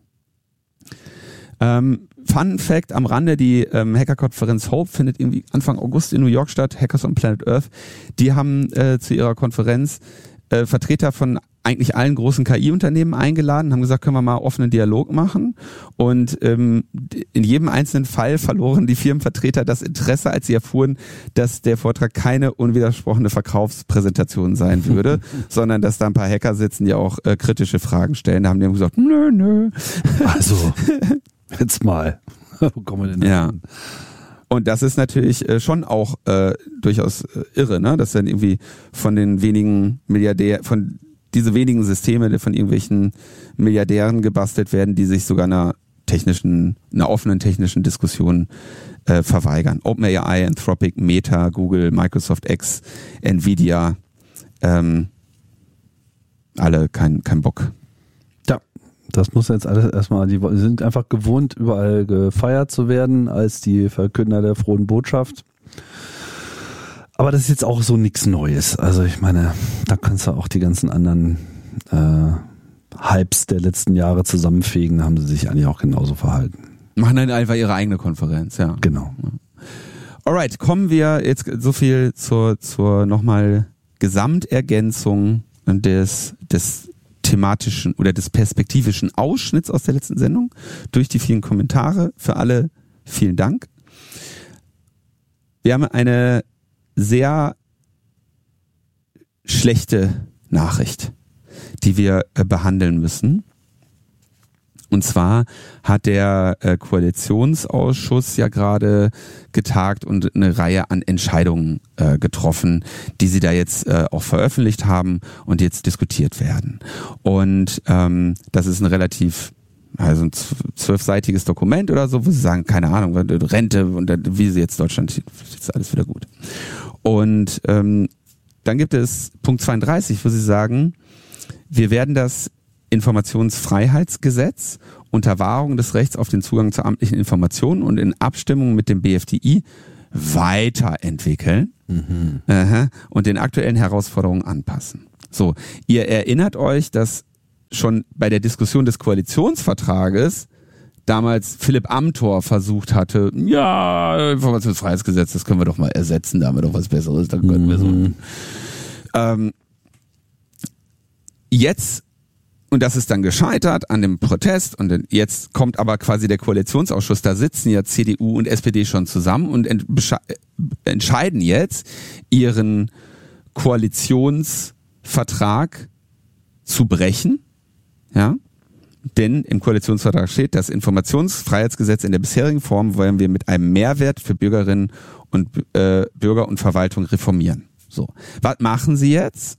Ähm, Fun Fact am Rande, die ähm, Hackerkonferenz Hope findet irgendwie Anfang August in New York statt, Hackers on Planet Earth. Die haben äh, zu ihrer Konferenz äh, Vertreter von eigentlich allen großen K I-Unternehmen eingeladen, haben gesagt, können wir mal offenen Dialog machen. Und ähm, in jedem einzelnen Fall verloren die Firmenvertreter das Interesse, als sie erfuhren, dass der Vortrag keine unwidersprochene Verkaufspräsentation sein würde, sondern dass da ein paar Hacker sitzen, die auch äh, kritische Fragen stellen. Da haben die gesagt, nö, nö. Also... Jetzt mal. Wo kommen wir denn ja. hin? Und das ist natürlich äh, schon auch äh, durchaus äh, irre, ne? Dass dann irgendwie von den wenigen Milliardären, von diese wenigen Systeme von irgendwelchen Milliardären gebastelt werden, die sich sogar einer technischen, einer offenen technischen Diskussion äh, verweigern. OpenAI, Anthropic, Meta, Google, Microsoft X, Nvidia, ähm, alle kein, kein Bock. Das muss jetzt alles erstmal, die sind einfach gewohnt, überall gefeiert zu werden als die Verkünder der frohen Botschaft. Aber das ist jetzt auch so nichts Neues. Also ich meine, da kannst du auch die ganzen anderen äh, Hypes der letzten Jahre zusammenfegen, da haben sie sich eigentlich auch genauso verhalten. Machen dann einfach ihre eigene Konferenz, ja. Genau. Alright, kommen wir jetzt so viel zur, zur nochmal Gesamtergänzung des, des thematischen oder des perspektivischen Ausschnitts aus der letzten Sendung durch die vielen Kommentare. Für alle vielen Dank. Wir haben eine sehr schlechte Nachricht, die wir äh, behandeln müssen. Und zwar hat der äh, Koalitionsausschuss ja gerade getagt und eine Reihe an Entscheidungen äh, getroffen, die sie da jetzt äh, auch veröffentlicht haben und jetzt diskutiert werden. Und ähm, das ist ein relativ, also ein zwölfseitiges Dokument oder so, wo sie sagen, keine Ahnung, Rente und wie sie jetzt Deutschland, ist alles wieder gut. Und ähm, dann gibt es Punkt zweiunddreißig, wo sie sagen, wir werden das Informationsfreiheitsgesetz unter Wahrung des Rechts auf den Zugang zu amtlichen Informationen und in Abstimmung mit dem B F D I weiterentwickeln mhm. aha, und den aktuellen Herausforderungen anpassen. So, ihr erinnert euch, dass schon bei der Diskussion des Koalitionsvertrages damals Philipp Amthor versucht hatte, ja, Informationsfreiheitsgesetz, das können wir doch mal ersetzen, da haben wir doch was Besseres, dann können mhm. wir so. Ähm, jetzt Und das ist dann gescheitert an dem Protest und jetzt kommt aber quasi der Koalitionsausschuss, da sitzen ja C D U und S P D schon zusammen und entscheiden jetzt, ihren Koalitionsvertrag zu brechen, ja, denn im Koalitionsvertrag steht, das Informationsfreiheitsgesetz in der bisherigen Form wollen wir mit einem Mehrwert für Bürgerinnen und äh, Bürger und Verwaltung reformieren. So, was machen sie jetzt?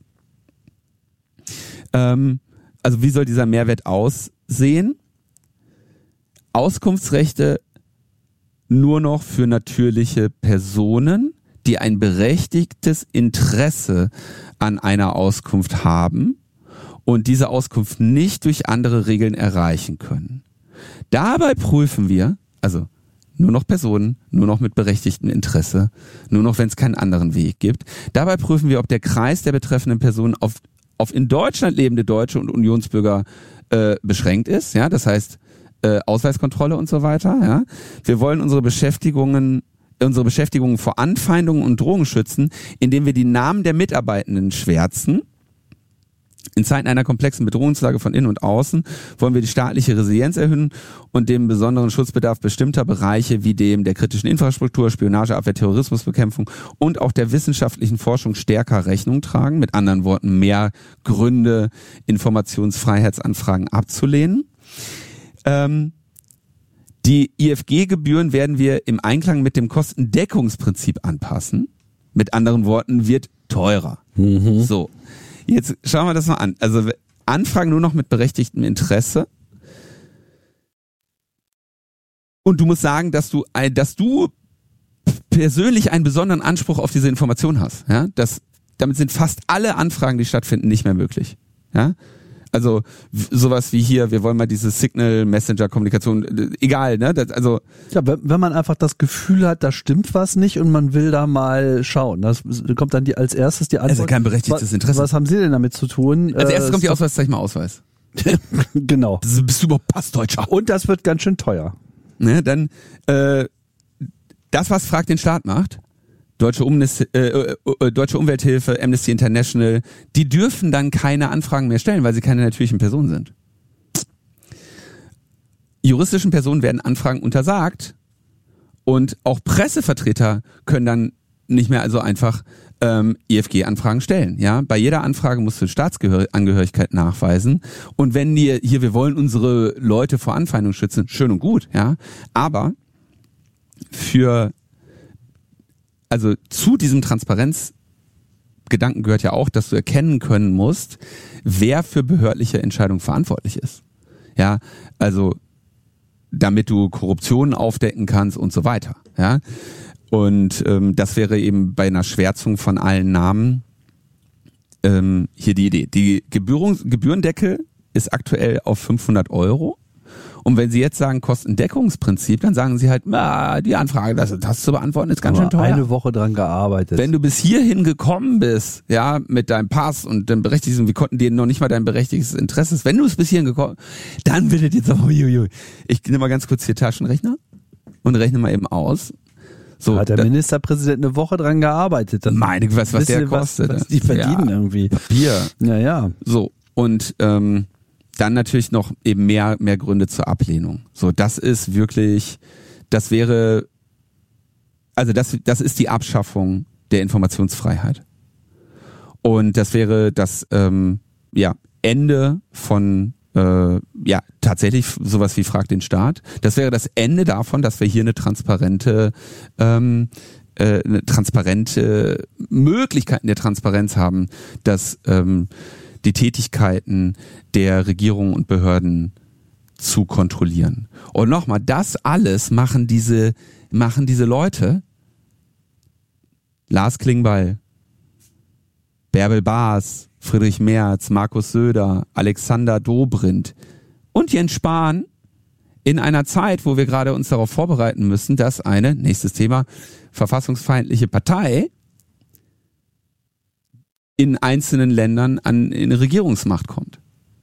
Ähm, Also wie soll dieser Mehrwert aussehen? Auskunftsrechte nur noch für natürliche Personen, die ein berechtigtes Interesse an einer Auskunft haben und diese Auskunft nicht durch andere Regeln erreichen können. Dabei prüfen wir, also nur noch Personen, nur noch mit berechtigtem Interesse, nur noch, wenn es keinen anderen Weg gibt. Dabei prüfen wir, ob der Kreis der betreffenden Personen auf auf in Deutschland lebende Deutsche und Unionsbürger äh, beschränkt ist, ja, das heißt äh, Ausweiskontrolle und so weiter, ja. Wir wollen unsere Beschäftigungen, unsere Beschäftigungen vor Anfeindungen und Drohungen schützen, indem wir die Namen der Mitarbeitenden schwärzen. In Zeiten einer komplexen Bedrohungslage von innen und außen wollen wir die staatliche Resilienz erhöhen und dem besonderen Schutzbedarf bestimmter Bereiche wie dem der kritischen Infrastruktur, Spionageabwehr, Terrorismusbekämpfung und auch der wissenschaftlichen Forschung stärker Rechnung tragen. Mit anderen Worten, mehr Gründe, Informationsfreiheitsanfragen abzulehnen. Ähm, die I F G-Gebühren werden wir im Einklang mit dem Kostendeckungsprinzip anpassen. Mit anderen Worten, wird teurer. Mhm. So. Jetzt schauen wir das mal an. Also Anfragen nur noch mit berechtigtem Interesse. Und du musst sagen, dass du, dass du persönlich einen besonderen Anspruch auf diese Information hast. Ja, das, damit sind fast alle Anfragen, die stattfinden, nicht mehr möglich. Ja, also sowas wie hier, wir wollen mal diese Signal-Messenger-Kommunikation, egal, ne? Das, also ja, wenn man einfach das Gefühl hat, da stimmt was nicht und man will da mal schauen. Das kommt dann die, als erstes die Antwort. Also kein berechtigtes Interesse. Was, was haben Sie denn damit zu tun? Als erstes kommt die Ausweiszeichen mal Ausweis. Genau. Bist du überhaupt Passdeutscher? Und das wird ganz schön teuer. Ne, dann äh, das, was Frag den Staat macht, Deutsche, Umnis, äh, äh, Deutsche Umwelthilfe, Amnesty International, die dürfen dann keine Anfragen mehr stellen, weil sie keine natürlichen Personen sind. Juristischen Personen werden Anfragen untersagt und auch Pressevertreter können dann nicht mehr also einfach ähm, I F G-Anfragen stellen. Ja, bei jeder Anfrage musst du Staatsangehörigkeit nachweisen und wenn dir hier, wir wollen unsere Leute vor Anfeindung schützen, schön und gut, ja, aber für Also zu diesem Transparenzgedanken gehört ja auch, dass du erkennen können musst, wer für behördliche Entscheidungen verantwortlich ist. Ja, also damit du Korruption aufdecken kannst und so weiter. Ja, und ähm, das wäre eben bei einer Schwärzung von allen Namen ähm, hier die Idee. Die Gebührungs- Gebührendeckel ist aktuell auf fünfhundert Euro. Und wenn Sie jetzt sagen Kostendeckungsprinzip, dann sagen Sie halt, ah, die Anfrage, das, das zu beantworten, ist ganz Aber schön teuer. Eine Woche dran gearbeitet. Wenn du bis hierhin gekommen bist, ja, mit deinem Pass und dem berechtigten, wir konnten dir noch nicht mal dein berechtigtes Interesse, wenn du es bis hierhin gekommen, dann bittet jetzt aber, uiuiui. Ich nehme mal ganz kurz hier Taschenrechner und rechne mal eben aus. So, da hat der da, Ministerpräsident eine Woche dran gearbeitet. Dann meine, was, was der kostet. Was, was die verdienen ja, irgendwie. Papier. Ja, ja. So, und ähm, dann natürlich noch eben mehr, mehr Gründe zur Ablehnung. So, das ist wirklich, das wäre, also das, das ist die Abschaffung der Informationsfreiheit. Und das wäre das, ähm, ja, Ende von äh, ja tatsächlich sowas wie Frag den Staat. Das wäre das Ende davon, dass wir hier eine transparente ähm, äh, eine transparente Möglichkeiten der Transparenz haben, dass ähm, die Tätigkeiten der Regierung und Behörden zu kontrollieren. Und nochmal, das alles machen diese machen diese Leute, Lars Klingbeil, Bärbel Baas, Friedrich Merz, Markus Söder, Alexander Dobrindt und Jens Spahn in einer Zeit, wo wir gerade uns darauf vorbereiten müssen, dass eine, nächstes Thema, verfassungsfeindliche Partei in einzelnen Ländern an in Regierungsmacht kommt.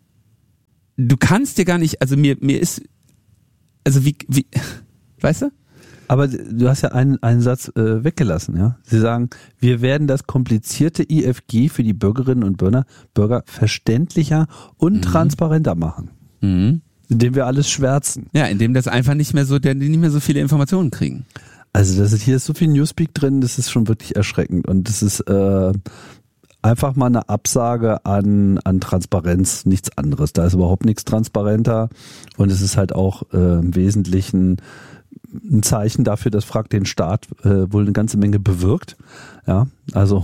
Du kannst dir gar nicht, also mir mir ist, also wie, wie weißt du? Aber du hast ja einen, einen Satz äh, weggelassen, ja. Sie sagen, wir werden das komplizierte I F G für die Bürgerinnen und Bürger, Bürger verständlicher und mhm. transparenter machen. Mhm. Indem wir alles schwärzen. Ja, indem das einfach nicht mehr so, die nicht mehr so viele Informationen kriegen. Also das ist, hier ist so viel Newspeak drin, das ist schon wirklich erschreckend. Und das ist äh, einfach mal eine Absage an, an Transparenz, nichts anderes. Da ist überhaupt nichts transparenter. Und es ist halt auch äh, im Wesentlichen ein Zeichen dafür, dass Frag den Staat äh, wohl eine ganze Menge bewirkt. Ja, also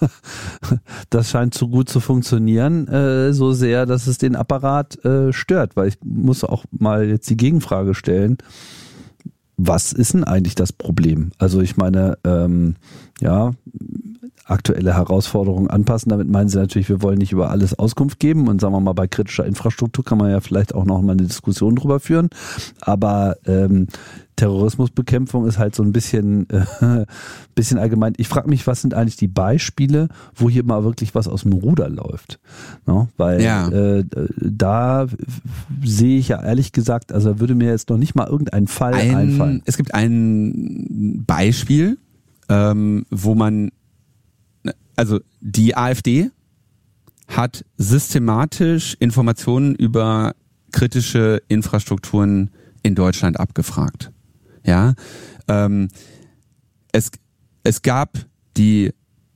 das scheint so gut zu funktionieren, äh, so sehr, dass es den Apparat äh, stört, weil ich muss auch mal jetzt die Gegenfrage stellen, was ist denn eigentlich das Problem? Also ich meine, ähm, ja, aktuelle Herausforderungen anpassen. Damit meinen sie natürlich, wir wollen nicht über alles Auskunft geben und sagen wir mal, bei kritischer Infrastruktur kann man ja vielleicht auch noch mal eine Diskussion drüber führen. Aber ähm, Terrorismusbekämpfung ist halt so ein bisschen, äh, bisschen allgemein. Ich frage mich, was sind eigentlich die Beispiele, wo hier mal wirklich was aus dem Ruder läuft? No? Weil ja. äh, da sehe ich ja ehrlich gesagt, also würde mir jetzt noch nicht mal irgendein Fall ein, einfallen. Es gibt ein Beispiel, ähm, wo man Also die AfD hat systematisch Informationen über kritische Infrastrukturen in Deutschland abgefragt. Ja, ähm, es es gab die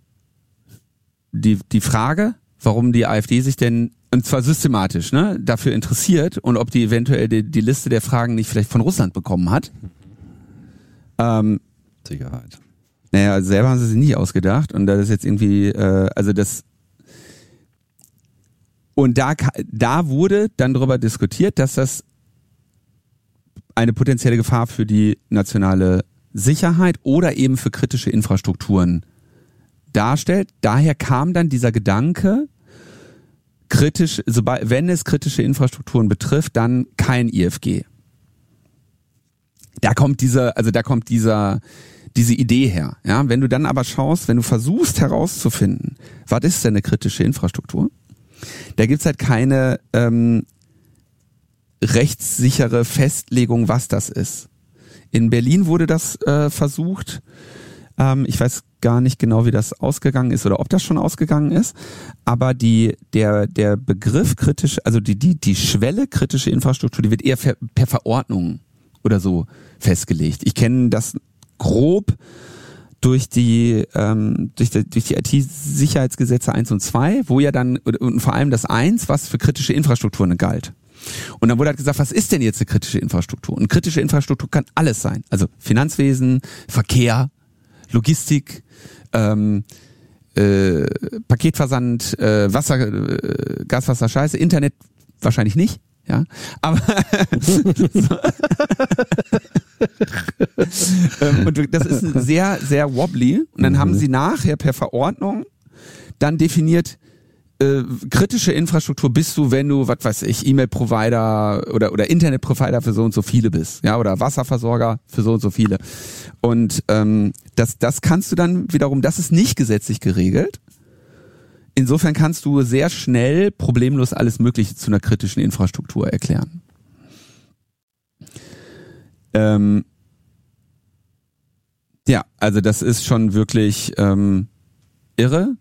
die die Frage, warum die AfD sich denn, und zwar systematisch, ne, dafür interessiert und ob die eventuell die, die Liste der Fragen nicht vielleicht von Russland bekommen hat. Ähm, Sicherheit. Naja, selber haben sie sich nicht ausgedacht und das ist jetzt irgendwie, äh, also das und da da wurde dann darüber diskutiert, dass das eine potenzielle Gefahr für die nationale Sicherheit oder eben für kritische Infrastrukturen darstellt. Daher kam dann dieser Gedanke, kritisch, sobald, wenn es kritische Infrastrukturen betrifft, dann kein I F G. Da kommt dieser, also da kommt dieser diese Idee her. Ja, wenn du dann aber schaust, wenn du versuchst herauszufinden, was ist denn eine kritische Infrastruktur? Da gibt's halt keine ähm, rechtssichere Festlegung, was das ist. In Berlin wurde das äh, versucht. Ähm, ich weiß gar nicht genau, wie das ausgegangen ist oder ob das schon ausgegangen ist. Aber die der der Begriff kritisch, also die die die Schwelle kritische Infrastruktur, die wird eher per, per Verordnung oder so festgelegt. Ich kenne das grob durch die ähm, durch die, durch die I T-Sicherheitsgesetze eins und zwei, wo ja dann und vor allem das eins, was für kritische Infrastrukturen galt. Und dann wurde halt gesagt, was ist denn jetzt eine kritische Infrastruktur? Und kritische Infrastruktur kann alles sein. Also Finanzwesen, Verkehr, Logistik, ähm, äh, Paketversand, äh, Wasser, äh, Gas, Wasser, Scheiße, Internet wahrscheinlich nicht. Ja, aber ähm, und das ist sehr, sehr wobbly. Und dann mhm. haben sie nachher per Verordnung dann definiert, äh, kritische Infrastruktur bist du, wenn du, was weiß ich, E-Mail-Provider oder oder Internet-Provider für so und so viele bist, ja, oder Wasserversorger für so und so viele. Und ähm, das, das kannst du dann wiederum, das ist nicht gesetzlich geregelt. Insofern kannst du sehr schnell problemlos alles Mögliche zu einer kritischen Infrastruktur erklären. Ähm, ja, also das ist schon wirklich ähm, irre.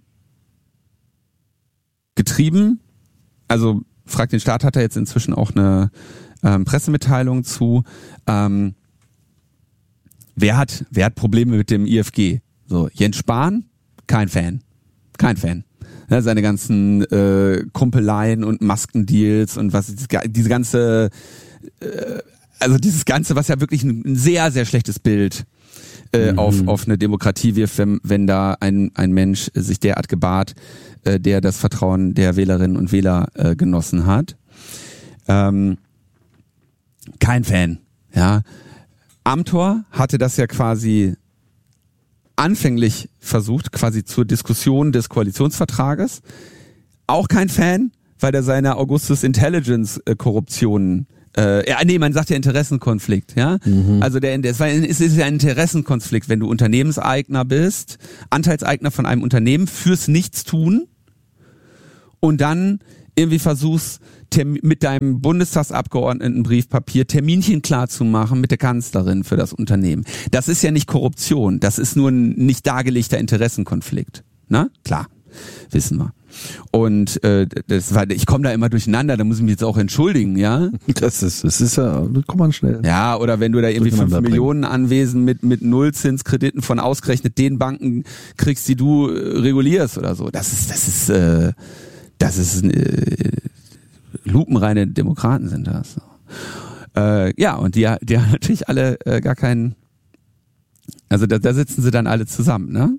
Getrieben. Also Frag den Staat hat da jetzt inzwischen auch eine ähm, Pressemitteilung zu. Ähm, wer hat, wer hat Probleme mit dem I F G? So, Jens Spahn, kein Fan. Kein Fan. Ja, seine ganzen äh, Kumpeleien und Maskendeals und was diese ganze, äh, also dieses Ganze, was ja wirklich ein, ein sehr, sehr schlechtes Bild äh, mhm. auf, auf eine Demokratie wirft, wenn, wenn da ein, ein Mensch sich derart gebahrt, äh, der das Vertrauen der Wählerinnen und Wähler äh, genossen hat. Ähm, kein Fan, ja. Amthor hatte das ja quasi anfänglich versucht, quasi zur Diskussion des Koalitionsvertrages. Auch kein Fan, weil er seine Augustus Intelligence äh, Korruptionen, äh, ja, nee, man sagt ja Interessenkonflikt, ja. Mhm. Also der, der, es ist ja ein Interessenkonflikt, wenn du Unternehmenseigner bist, Anteilseigner von einem Unternehmen fürs Nichtstun und dann irgendwie versuchst, mit deinem Bundestagsabgeordneten Briefpapier Terminchen klar zu machen mit der Kanzlerin für das Unternehmen. Das ist ja nicht Korruption, das ist nur ein nicht dargelegter Interessenkonflikt. Na? Klar, wissen wir. Und äh, das war, ich komme da immer durcheinander, da muss ich mich jetzt auch entschuldigen, ja? Das ist, das ist ja, da kommt man schnell. Ja, oder wenn du da irgendwie fünf Millionen Anwesen mit mit Nullzinskrediten von ausgerechnet den Banken kriegst, die du äh, regulierst oder so. Das ist, das ist, äh, das ist äh, lupenreine Demokraten sind das. Äh, ja, und die, die haben natürlich alle äh, gar keinen, also da, da sitzen sie dann alle zusammen, ne?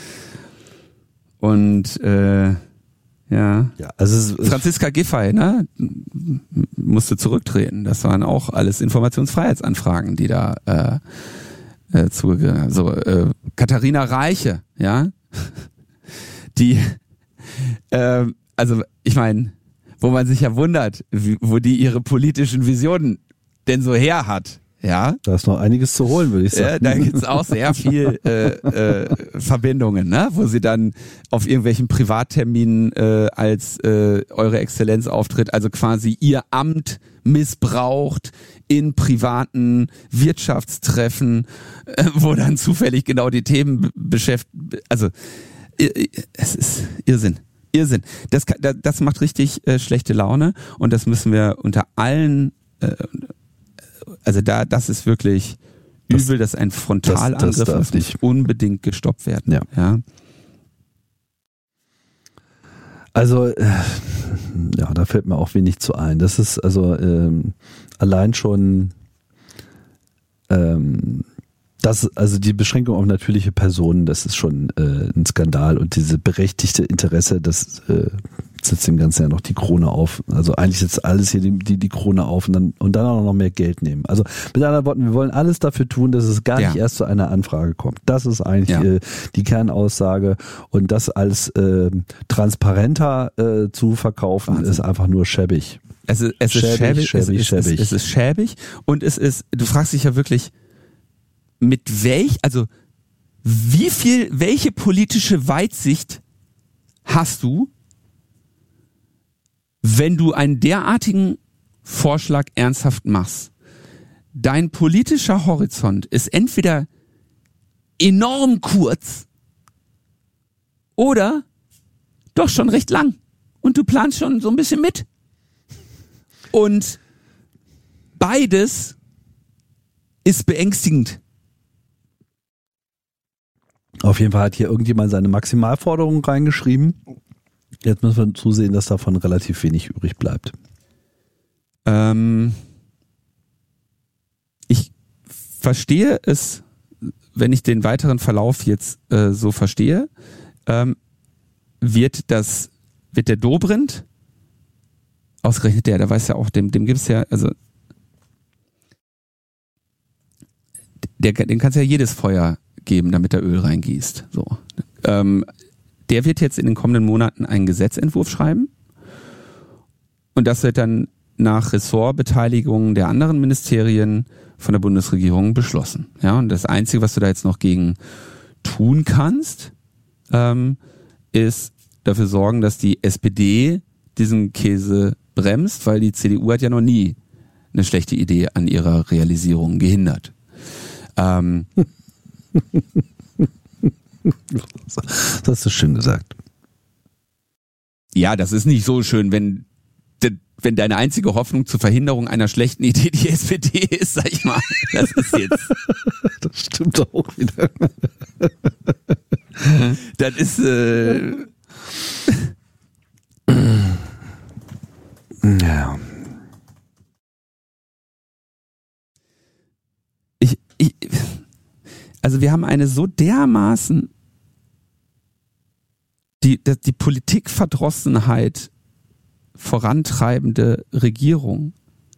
Und äh, ja, ja also es, es Franziska Giffey, ne, musste zurücktreten. Das waren auch alles Informationsfreiheitsanfragen, die da äh, äh, zugegangen. So äh, Katharina Reiche, ja, die, äh, also ich meine, wo man sich ja wundert, wie, wo die ihre politischen Visionen denn so her hat. Ja, da ist noch einiges zu holen, würde ich sagen. Ja, da gibt's auch sehr viel äh, äh, Verbindungen, ne? Wo sie dann auf irgendwelchen Privatterminen äh, als äh, Eure Exzellenz auftritt, also quasi ihr Amt missbraucht in privaten Wirtschaftstreffen, äh, wo dann zufällig genau die Themen beschäftigen. Also äh, es ist Irrsinn. Irrsinn. Das, das macht richtig äh, schlechte Laune und das müssen wir unter allen äh, also da, das ist wirklich das, übel, dass ein Frontalangriff das, das muss unbedingt gestoppt werden. Ja. ja. Also, äh, ja, da fällt mir auch wenig zu ein. Das ist also ähm, allein schon ähm, das, also die Beschränkung auf natürliche Personen, das ist schon äh, ein Skandal und diese berechtigte Interesse, das äh, setzt dem Ganzen ja noch die Krone auf. Also eigentlich setzt alles hier die, die, die Krone auf und dann, und dann auch noch mehr Geld nehmen. Also mit anderen Worten, wir wollen alles dafür tun, dass es gar ja. nicht erst zu einer Anfrage kommt. Das ist eigentlich ja. äh, die Kernaussage und das als äh, transparenter äh, zu verkaufen, Wahnsinn. Ist einfach nur schäbig. Es ist, es ist schäbig, schäbig, es, schäbig. Es, es ist schäbig und es ist, du fragst dich ja wirklich, mit welch, also wie viel, welche politische Weitsicht hast du, wenn du einen derartigen Vorschlag ernsthaft machst? Dein politischer Horizont ist entweder enorm kurz oder doch schon recht lang und du planst schon so ein bisschen mit. Und beides ist beängstigend. Auf jeden Fall hat hier irgendjemand seine Maximalforderung reingeschrieben. Jetzt müssen wir zusehen, dass davon relativ wenig übrig bleibt. Ähm, ich verstehe es, wenn ich den weiteren Verlauf jetzt äh, so verstehe, ähm, wird das, wird der Dobrindt, ausgerechnet der, der weiß ja auch, dem, dem gibt es ja, also der, dem kannst ja jedes Feuer geben, damit er Öl reingießt. So. Ähm, der wird jetzt in den kommenden Monaten einen Gesetzentwurf schreiben und das wird dann nach Ressortbeteiligung der anderen Ministerien von der Bundesregierung beschlossen. Ja, und das Einzige, was du da jetzt noch gegen tun kannst, ähm, ist dafür sorgen, dass die S P D diesen Käse bremst, weil die C D U hat ja noch nie eine schlechte Idee an ihrer Realisierung gehindert. Ähm, Das hast du schön gesagt. Ja, das ist nicht so schön, wenn, wenn deine einzige Hoffnung zur Verhinderung einer schlechten Idee die S P D ist, sag ich mal. Das ist jetzt. Das stimmt auch wieder. Das ist, äh, Ja. Ich, ich, also wir haben eine so dermaßen die, die Politikverdrossenheit vorantreibende Regierung,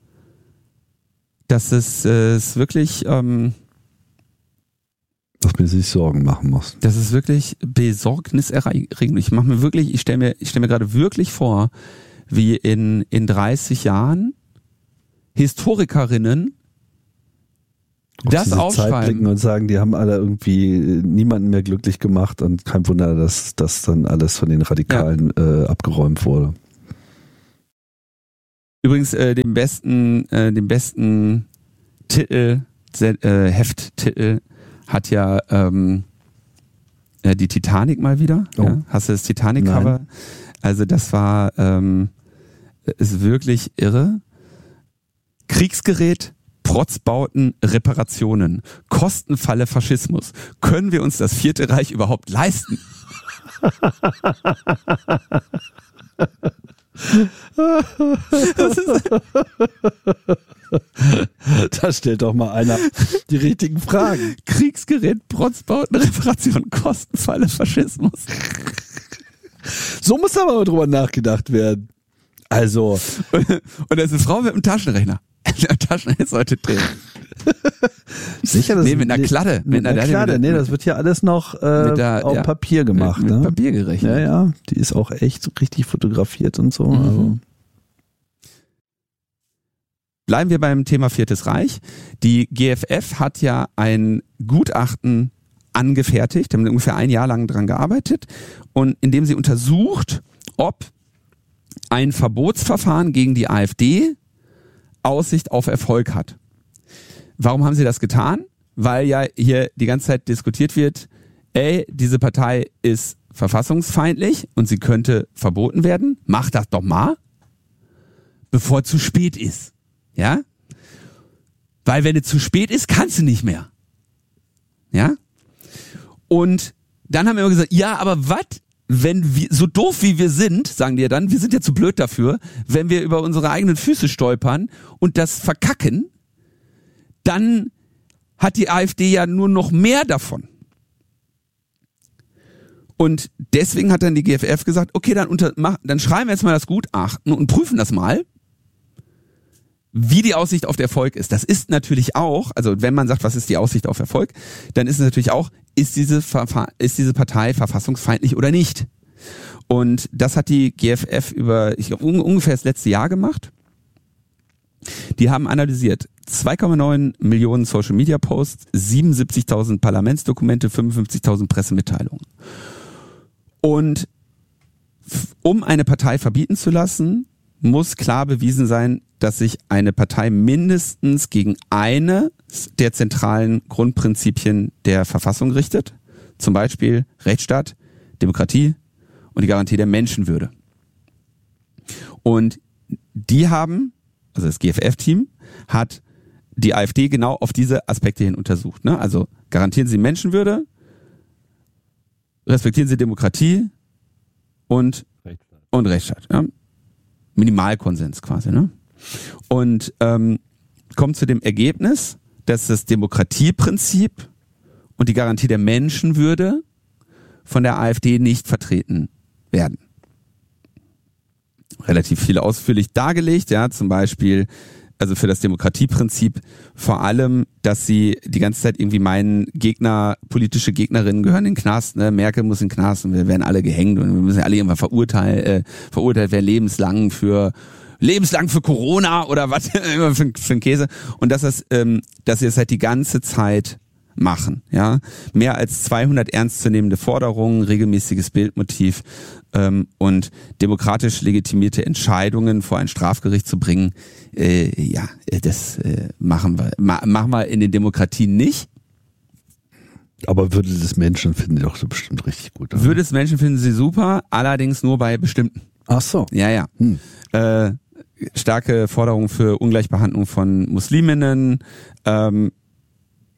dass es, äh, es wirklich, ähm, dass man sich Sorgen machen muss. Das ist wirklich besorgniserregend. Ich mache mir wirklich, ich stelle mir, ich stelle mir gerade wirklich vor, wie in in dreißig Jahren Historikerinnen Auf das diese aufschreiben Zeit blicken und sagen, die haben alle irgendwie niemanden mehr glücklich gemacht und kein Wunder, dass das dann alles von den Radikalen ja. äh, abgeräumt wurde. Übrigens äh, den besten, äh, den besten Titel, äh, Hefttitel hat ja ähm, ja, die Titanic mal wieder. Oh. Ja? Hast du das Titanic-Cover? Also das war ähm, ist wirklich irre. Kriegsgerät, Protzbauten, Reparationen, Kostenfalle Faschismus. Können wir uns das Vierte Reich überhaupt leisten? Da stellt doch mal einer die richtigen Fragen. Kriegsgerät, Protzbauten, Reparationen, Kostenfalle Faschismus. So muss aber mal drüber nachgedacht werden. Also. Und da ist eine Frau mit einem Taschenrechner. Der Taschenrechner ist heute drin. Sicher, das nee, mit einer Kladde. Mit, mit einer Kladde, mit, nee, das wird hier alles noch äh, der, auf ja, Papier gemacht. Mit, ne? mit Papier gerechnet. Ja, ja, die ist auch echt richtig fotografiert und so. Mhm. Also. Bleiben wir beim Thema Viertes Reich. Die G F F hat ja ein Gutachten angefertigt, haben ungefähr ein Jahr lang dran gearbeitet, und indem sie untersucht, ob ein Verbotsverfahren gegen die AfD Aussicht auf Erfolg hat. Warum haben sie das getan? Weil ja hier die ganze Zeit diskutiert wird, ey, diese Partei ist verfassungsfeindlich und sie könnte verboten werden. Mach das doch mal, bevor es zu spät ist. Ja? Weil wenn es zu spät ist, kannst du nicht mehr. Ja? Und dann haben wir immer gesagt, ja, aber was, wenn wir, so doof wie wir sind, sagen die ja dann, wir sind ja zu blöd dafür, wenn wir über unsere eigenen Füße stolpern und das verkacken, dann hat die AfD ja nur noch mehr davon. Und deswegen hat dann die G F F gesagt, okay, dann, unter, mach, dann schreiben wir jetzt mal das Gutachten und prüfen das mal, wie die Aussicht auf Erfolg ist. Das ist natürlich auch, also wenn man sagt, was ist die Aussicht auf Erfolg, dann ist es natürlich auch, ist diese, ist diese Partei verfassungsfeindlich oder nicht? Und das hat die G F F über, ich glaube, ungefähr das letzte Jahr gemacht. Die haben analysiert zwei Komma neun Millionen Social Media Posts, siebenundsiebzigtausend Parlamentsdokumente, fünfundfünfzigtausend Pressemitteilungen. Und um eine Partei verbieten zu lassen, muss klar bewiesen sein, dass sich eine Partei mindestens gegen eine der zentralen Grundprinzipien der Verfassung richtet. Zum Beispiel Rechtsstaat, Demokratie und die Garantie der Menschenwürde. Und die haben, also das G F F-Team, hat die AfD genau auf diese Aspekte hin untersucht. Ne? Also garantieren sie Menschenwürde, respektieren sie Demokratie und Rechtsstaat. Und Rechtsstaat. Ja? Minimalkonsens quasi. Ne? Und ähm, kommt zu dem Ergebnis, dass das Demokratieprinzip und die Garantie der Menschenwürde von der AfD nicht vertreten werden. Relativ viel ausführlich dargelegt, ja, zum Beispiel, also für das Demokratieprinzip vor allem, dass sie die ganze Zeit irgendwie meinen, Gegner, politische Gegnerinnen gehören in den Knast, ne? Merkel muss in den Knast und wir werden alle gehängt und wir müssen alle irgendwann verurteilt, äh, verurteilt werden lebenslang für lebenslang für Corona oder was immer für, für einen Käse, und dass das, ähm, dass sie das halt die ganze Zeit machen, ja, mehr als zweihundert ernstzunehmende Forderungen, regelmäßiges Bildmotiv ähm, und demokratisch legitimierte Entscheidungen vor ein Strafgericht zu bringen, äh, ja, das äh, machen wir, ma- machen wir in den Demokratien nicht. Aber Würde des Menschen finden die doch so bestimmt richtig gut. Oder? Würde des Menschen finden sie super, allerdings nur bei bestimmten. Ach so. Ja, ja. Hm. Äh, starke Forderungen für Ungleichbehandlung von Musliminnen, ähm,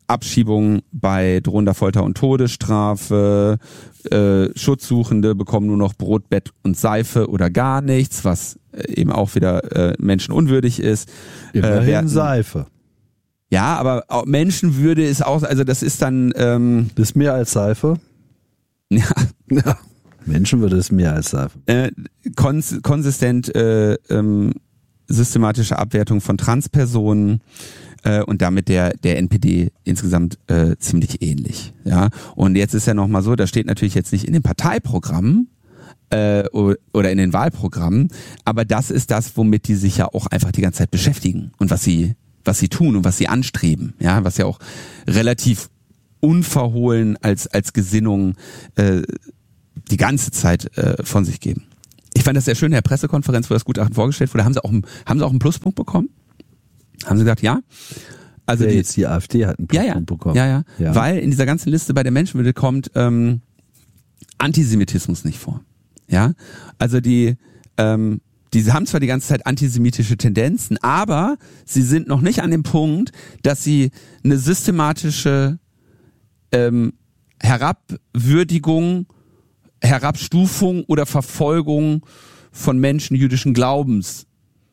Abschiebungen bei drohender Folter und Todesstrafe, äh, Schutzsuchende bekommen nur noch Brot, Bett und Seife oder gar nichts, was äh, eben auch wieder äh, menschenunwürdig ist. Immerhin äh, werden, Seife. Ja, aber auch Menschenwürde ist auch, also das ist dann... Ähm, das ist mehr als Seife? Ja. Ja. Menschenwürde ist mehr als Seife. Äh, kons- konsistent äh, ähm, systematische Abwertung von Transpersonen äh, und damit der der N P D insgesamt äh, ziemlich ähnlich. Ja, und jetzt ist ja noch mal so, da steht natürlich jetzt nicht in den Parteiprogrammen äh, oder in den Wahlprogrammen, aber das ist das, womit die sich ja auch einfach die ganze Zeit beschäftigen und was sie was sie tun und was sie anstreben. Ja, was ja auch relativ unverhohlen als als Gesinnung äh, die ganze Zeit äh, von sich geben. Ich fand das sehr schön in der Pressekonferenz, wo das Gutachten vorgestellt wurde, haben sie auch einen, haben sie auch einen Pluspunkt bekommen? Haben sie gesagt, ja? Also ja, die, jetzt die AfD hat einen Pluspunkt ja, ja, bekommen. Ja, ja, ja. Weil in dieser ganzen Liste bei der Menschenwürde kommt ähm, Antisemitismus nicht vor. Ja, also die ähm, die haben zwar die ganze Zeit antisemitische Tendenzen, aber sie sind noch nicht an dem Punkt, dass sie eine systematische ähm, Herabwürdigung, Herabstufung oder Verfolgung von Menschen jüdischen Glaubens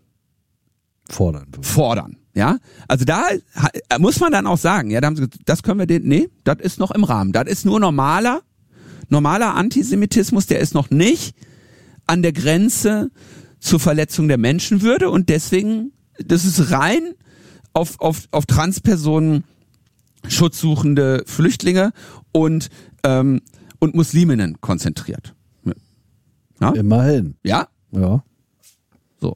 fordern. Fordern, ja? Also da muss man dann auch sagen, ja, da haben sie gesagt, das können wir den, nee, das ist noch im Rahmen. Das ist nur normaler, normaler Antisemitismus, der ist noch nicht an der Grenze zur Verletzung der Menschenwürde und deswegen, das ist rein auf, auf, auf Transpersonen, schutzsuchende Flüchtlinge und ähm, und Musliminnen konzentriert. Ja? Immerhin. Ja? Ja. So.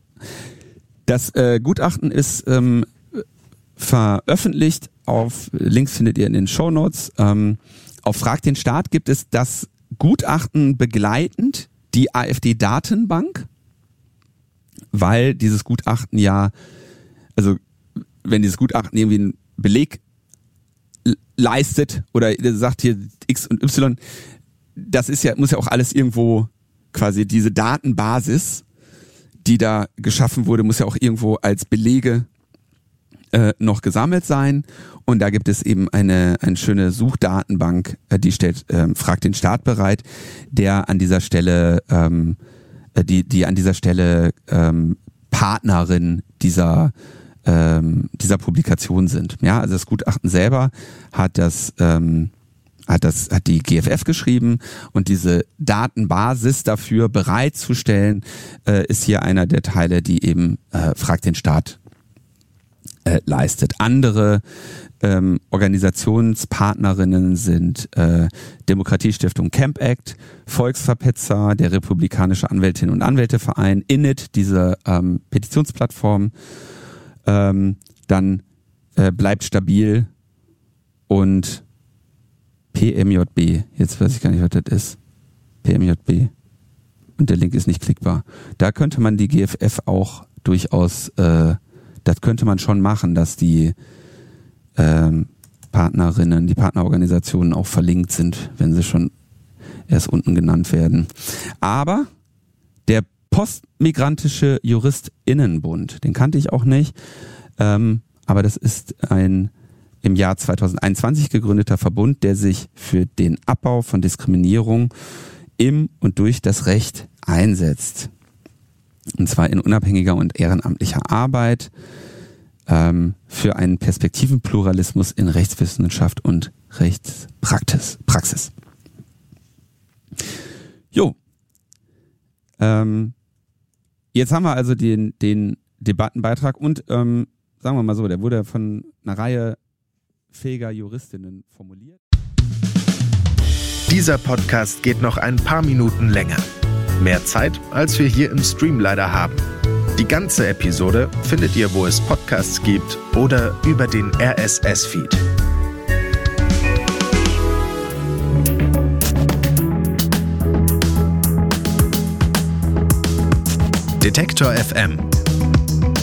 Das äh, Gutachten ist ähm, veröffentlicht auf, Links findet ihr in den Shownotes. Ähm, auf Frag den Staat gibt es das Gutachten begleitend die AfD-Datenbank, weil dieses Gutachten ja, also wenn dieses Gutachten irgendwie einen Beleg leistet oder sagt hier X und Y, das ist ja, muss ja auch alles irgendwo quasi diese Datenbasis, die da geschaffen wurde, muss ja auch irgendwo als Belege äh, noch gesammelt sein. Und da gibt es eben eine, eine schöne Suchdatenbank, äh, die stellt, ähm, fragt den Staat bereit, der an dieser Stelle, ähm, die, die an dieser Stelle ähm, Partnerin dieser ähm, dieser Publikation sind. Ja, also das Gutachten selber hat das ähm, hat das hat die G F F geschrieben und diese Datenbasis dafür bereitzustellen äh, ist hier einer der Teile, die eben äh, fragt den Staat äh, leistet. Andere ähm, Organisationspartnerinnen sind äh, Demokratiestiftung Camp Act, Volksverpetzer, der Republikanische Anwältinnen und Anwälteverein, Init, diese ähm, Petitionsplattform, ähm, dann äh, bleibt stabil und P M J B, jetzt weiß ich gar nicht, was das ist. P M J B. Und der Link ist nicht klickbar. Da könnte man die G F F auch durchaus, äh, das könnte man schon machen, dass die ähm, Partnerinnen, die Partnerorganisationen auch verlinkt sind, wenn sie schon erst unten genannt werden. Aber der Postmigrantische JuristInnenbund, den kannte ich auch nicht, ähm, aber das ist ein im Jahr zweitausendeinundzwanzig gegründeter Verbund, der sich für den Abbau von Diskriminierung im und durch das Recht einsetzt. Und zwar in unabhängiger und ehrenamtlicher Arbeit ähm, für einen Perspektivenpluralismus in Rechtswissenschaft und Rechtspraxis. Praxis. Jo. Ähm, jetzt haben wir also den, den Debattenbeitrag und ähm, sagen wir mal so, der wurde von einer Reihe fähiger Juristinnen formuliert. Dieser Podcast geht noch ein paar Minuten länger. Mehr Zeit, als wir hier im Stream leider haben. Die ganze Episode findet ihr, wo es Podcasts gibt oder über den R S S-Feed. Detektor F M.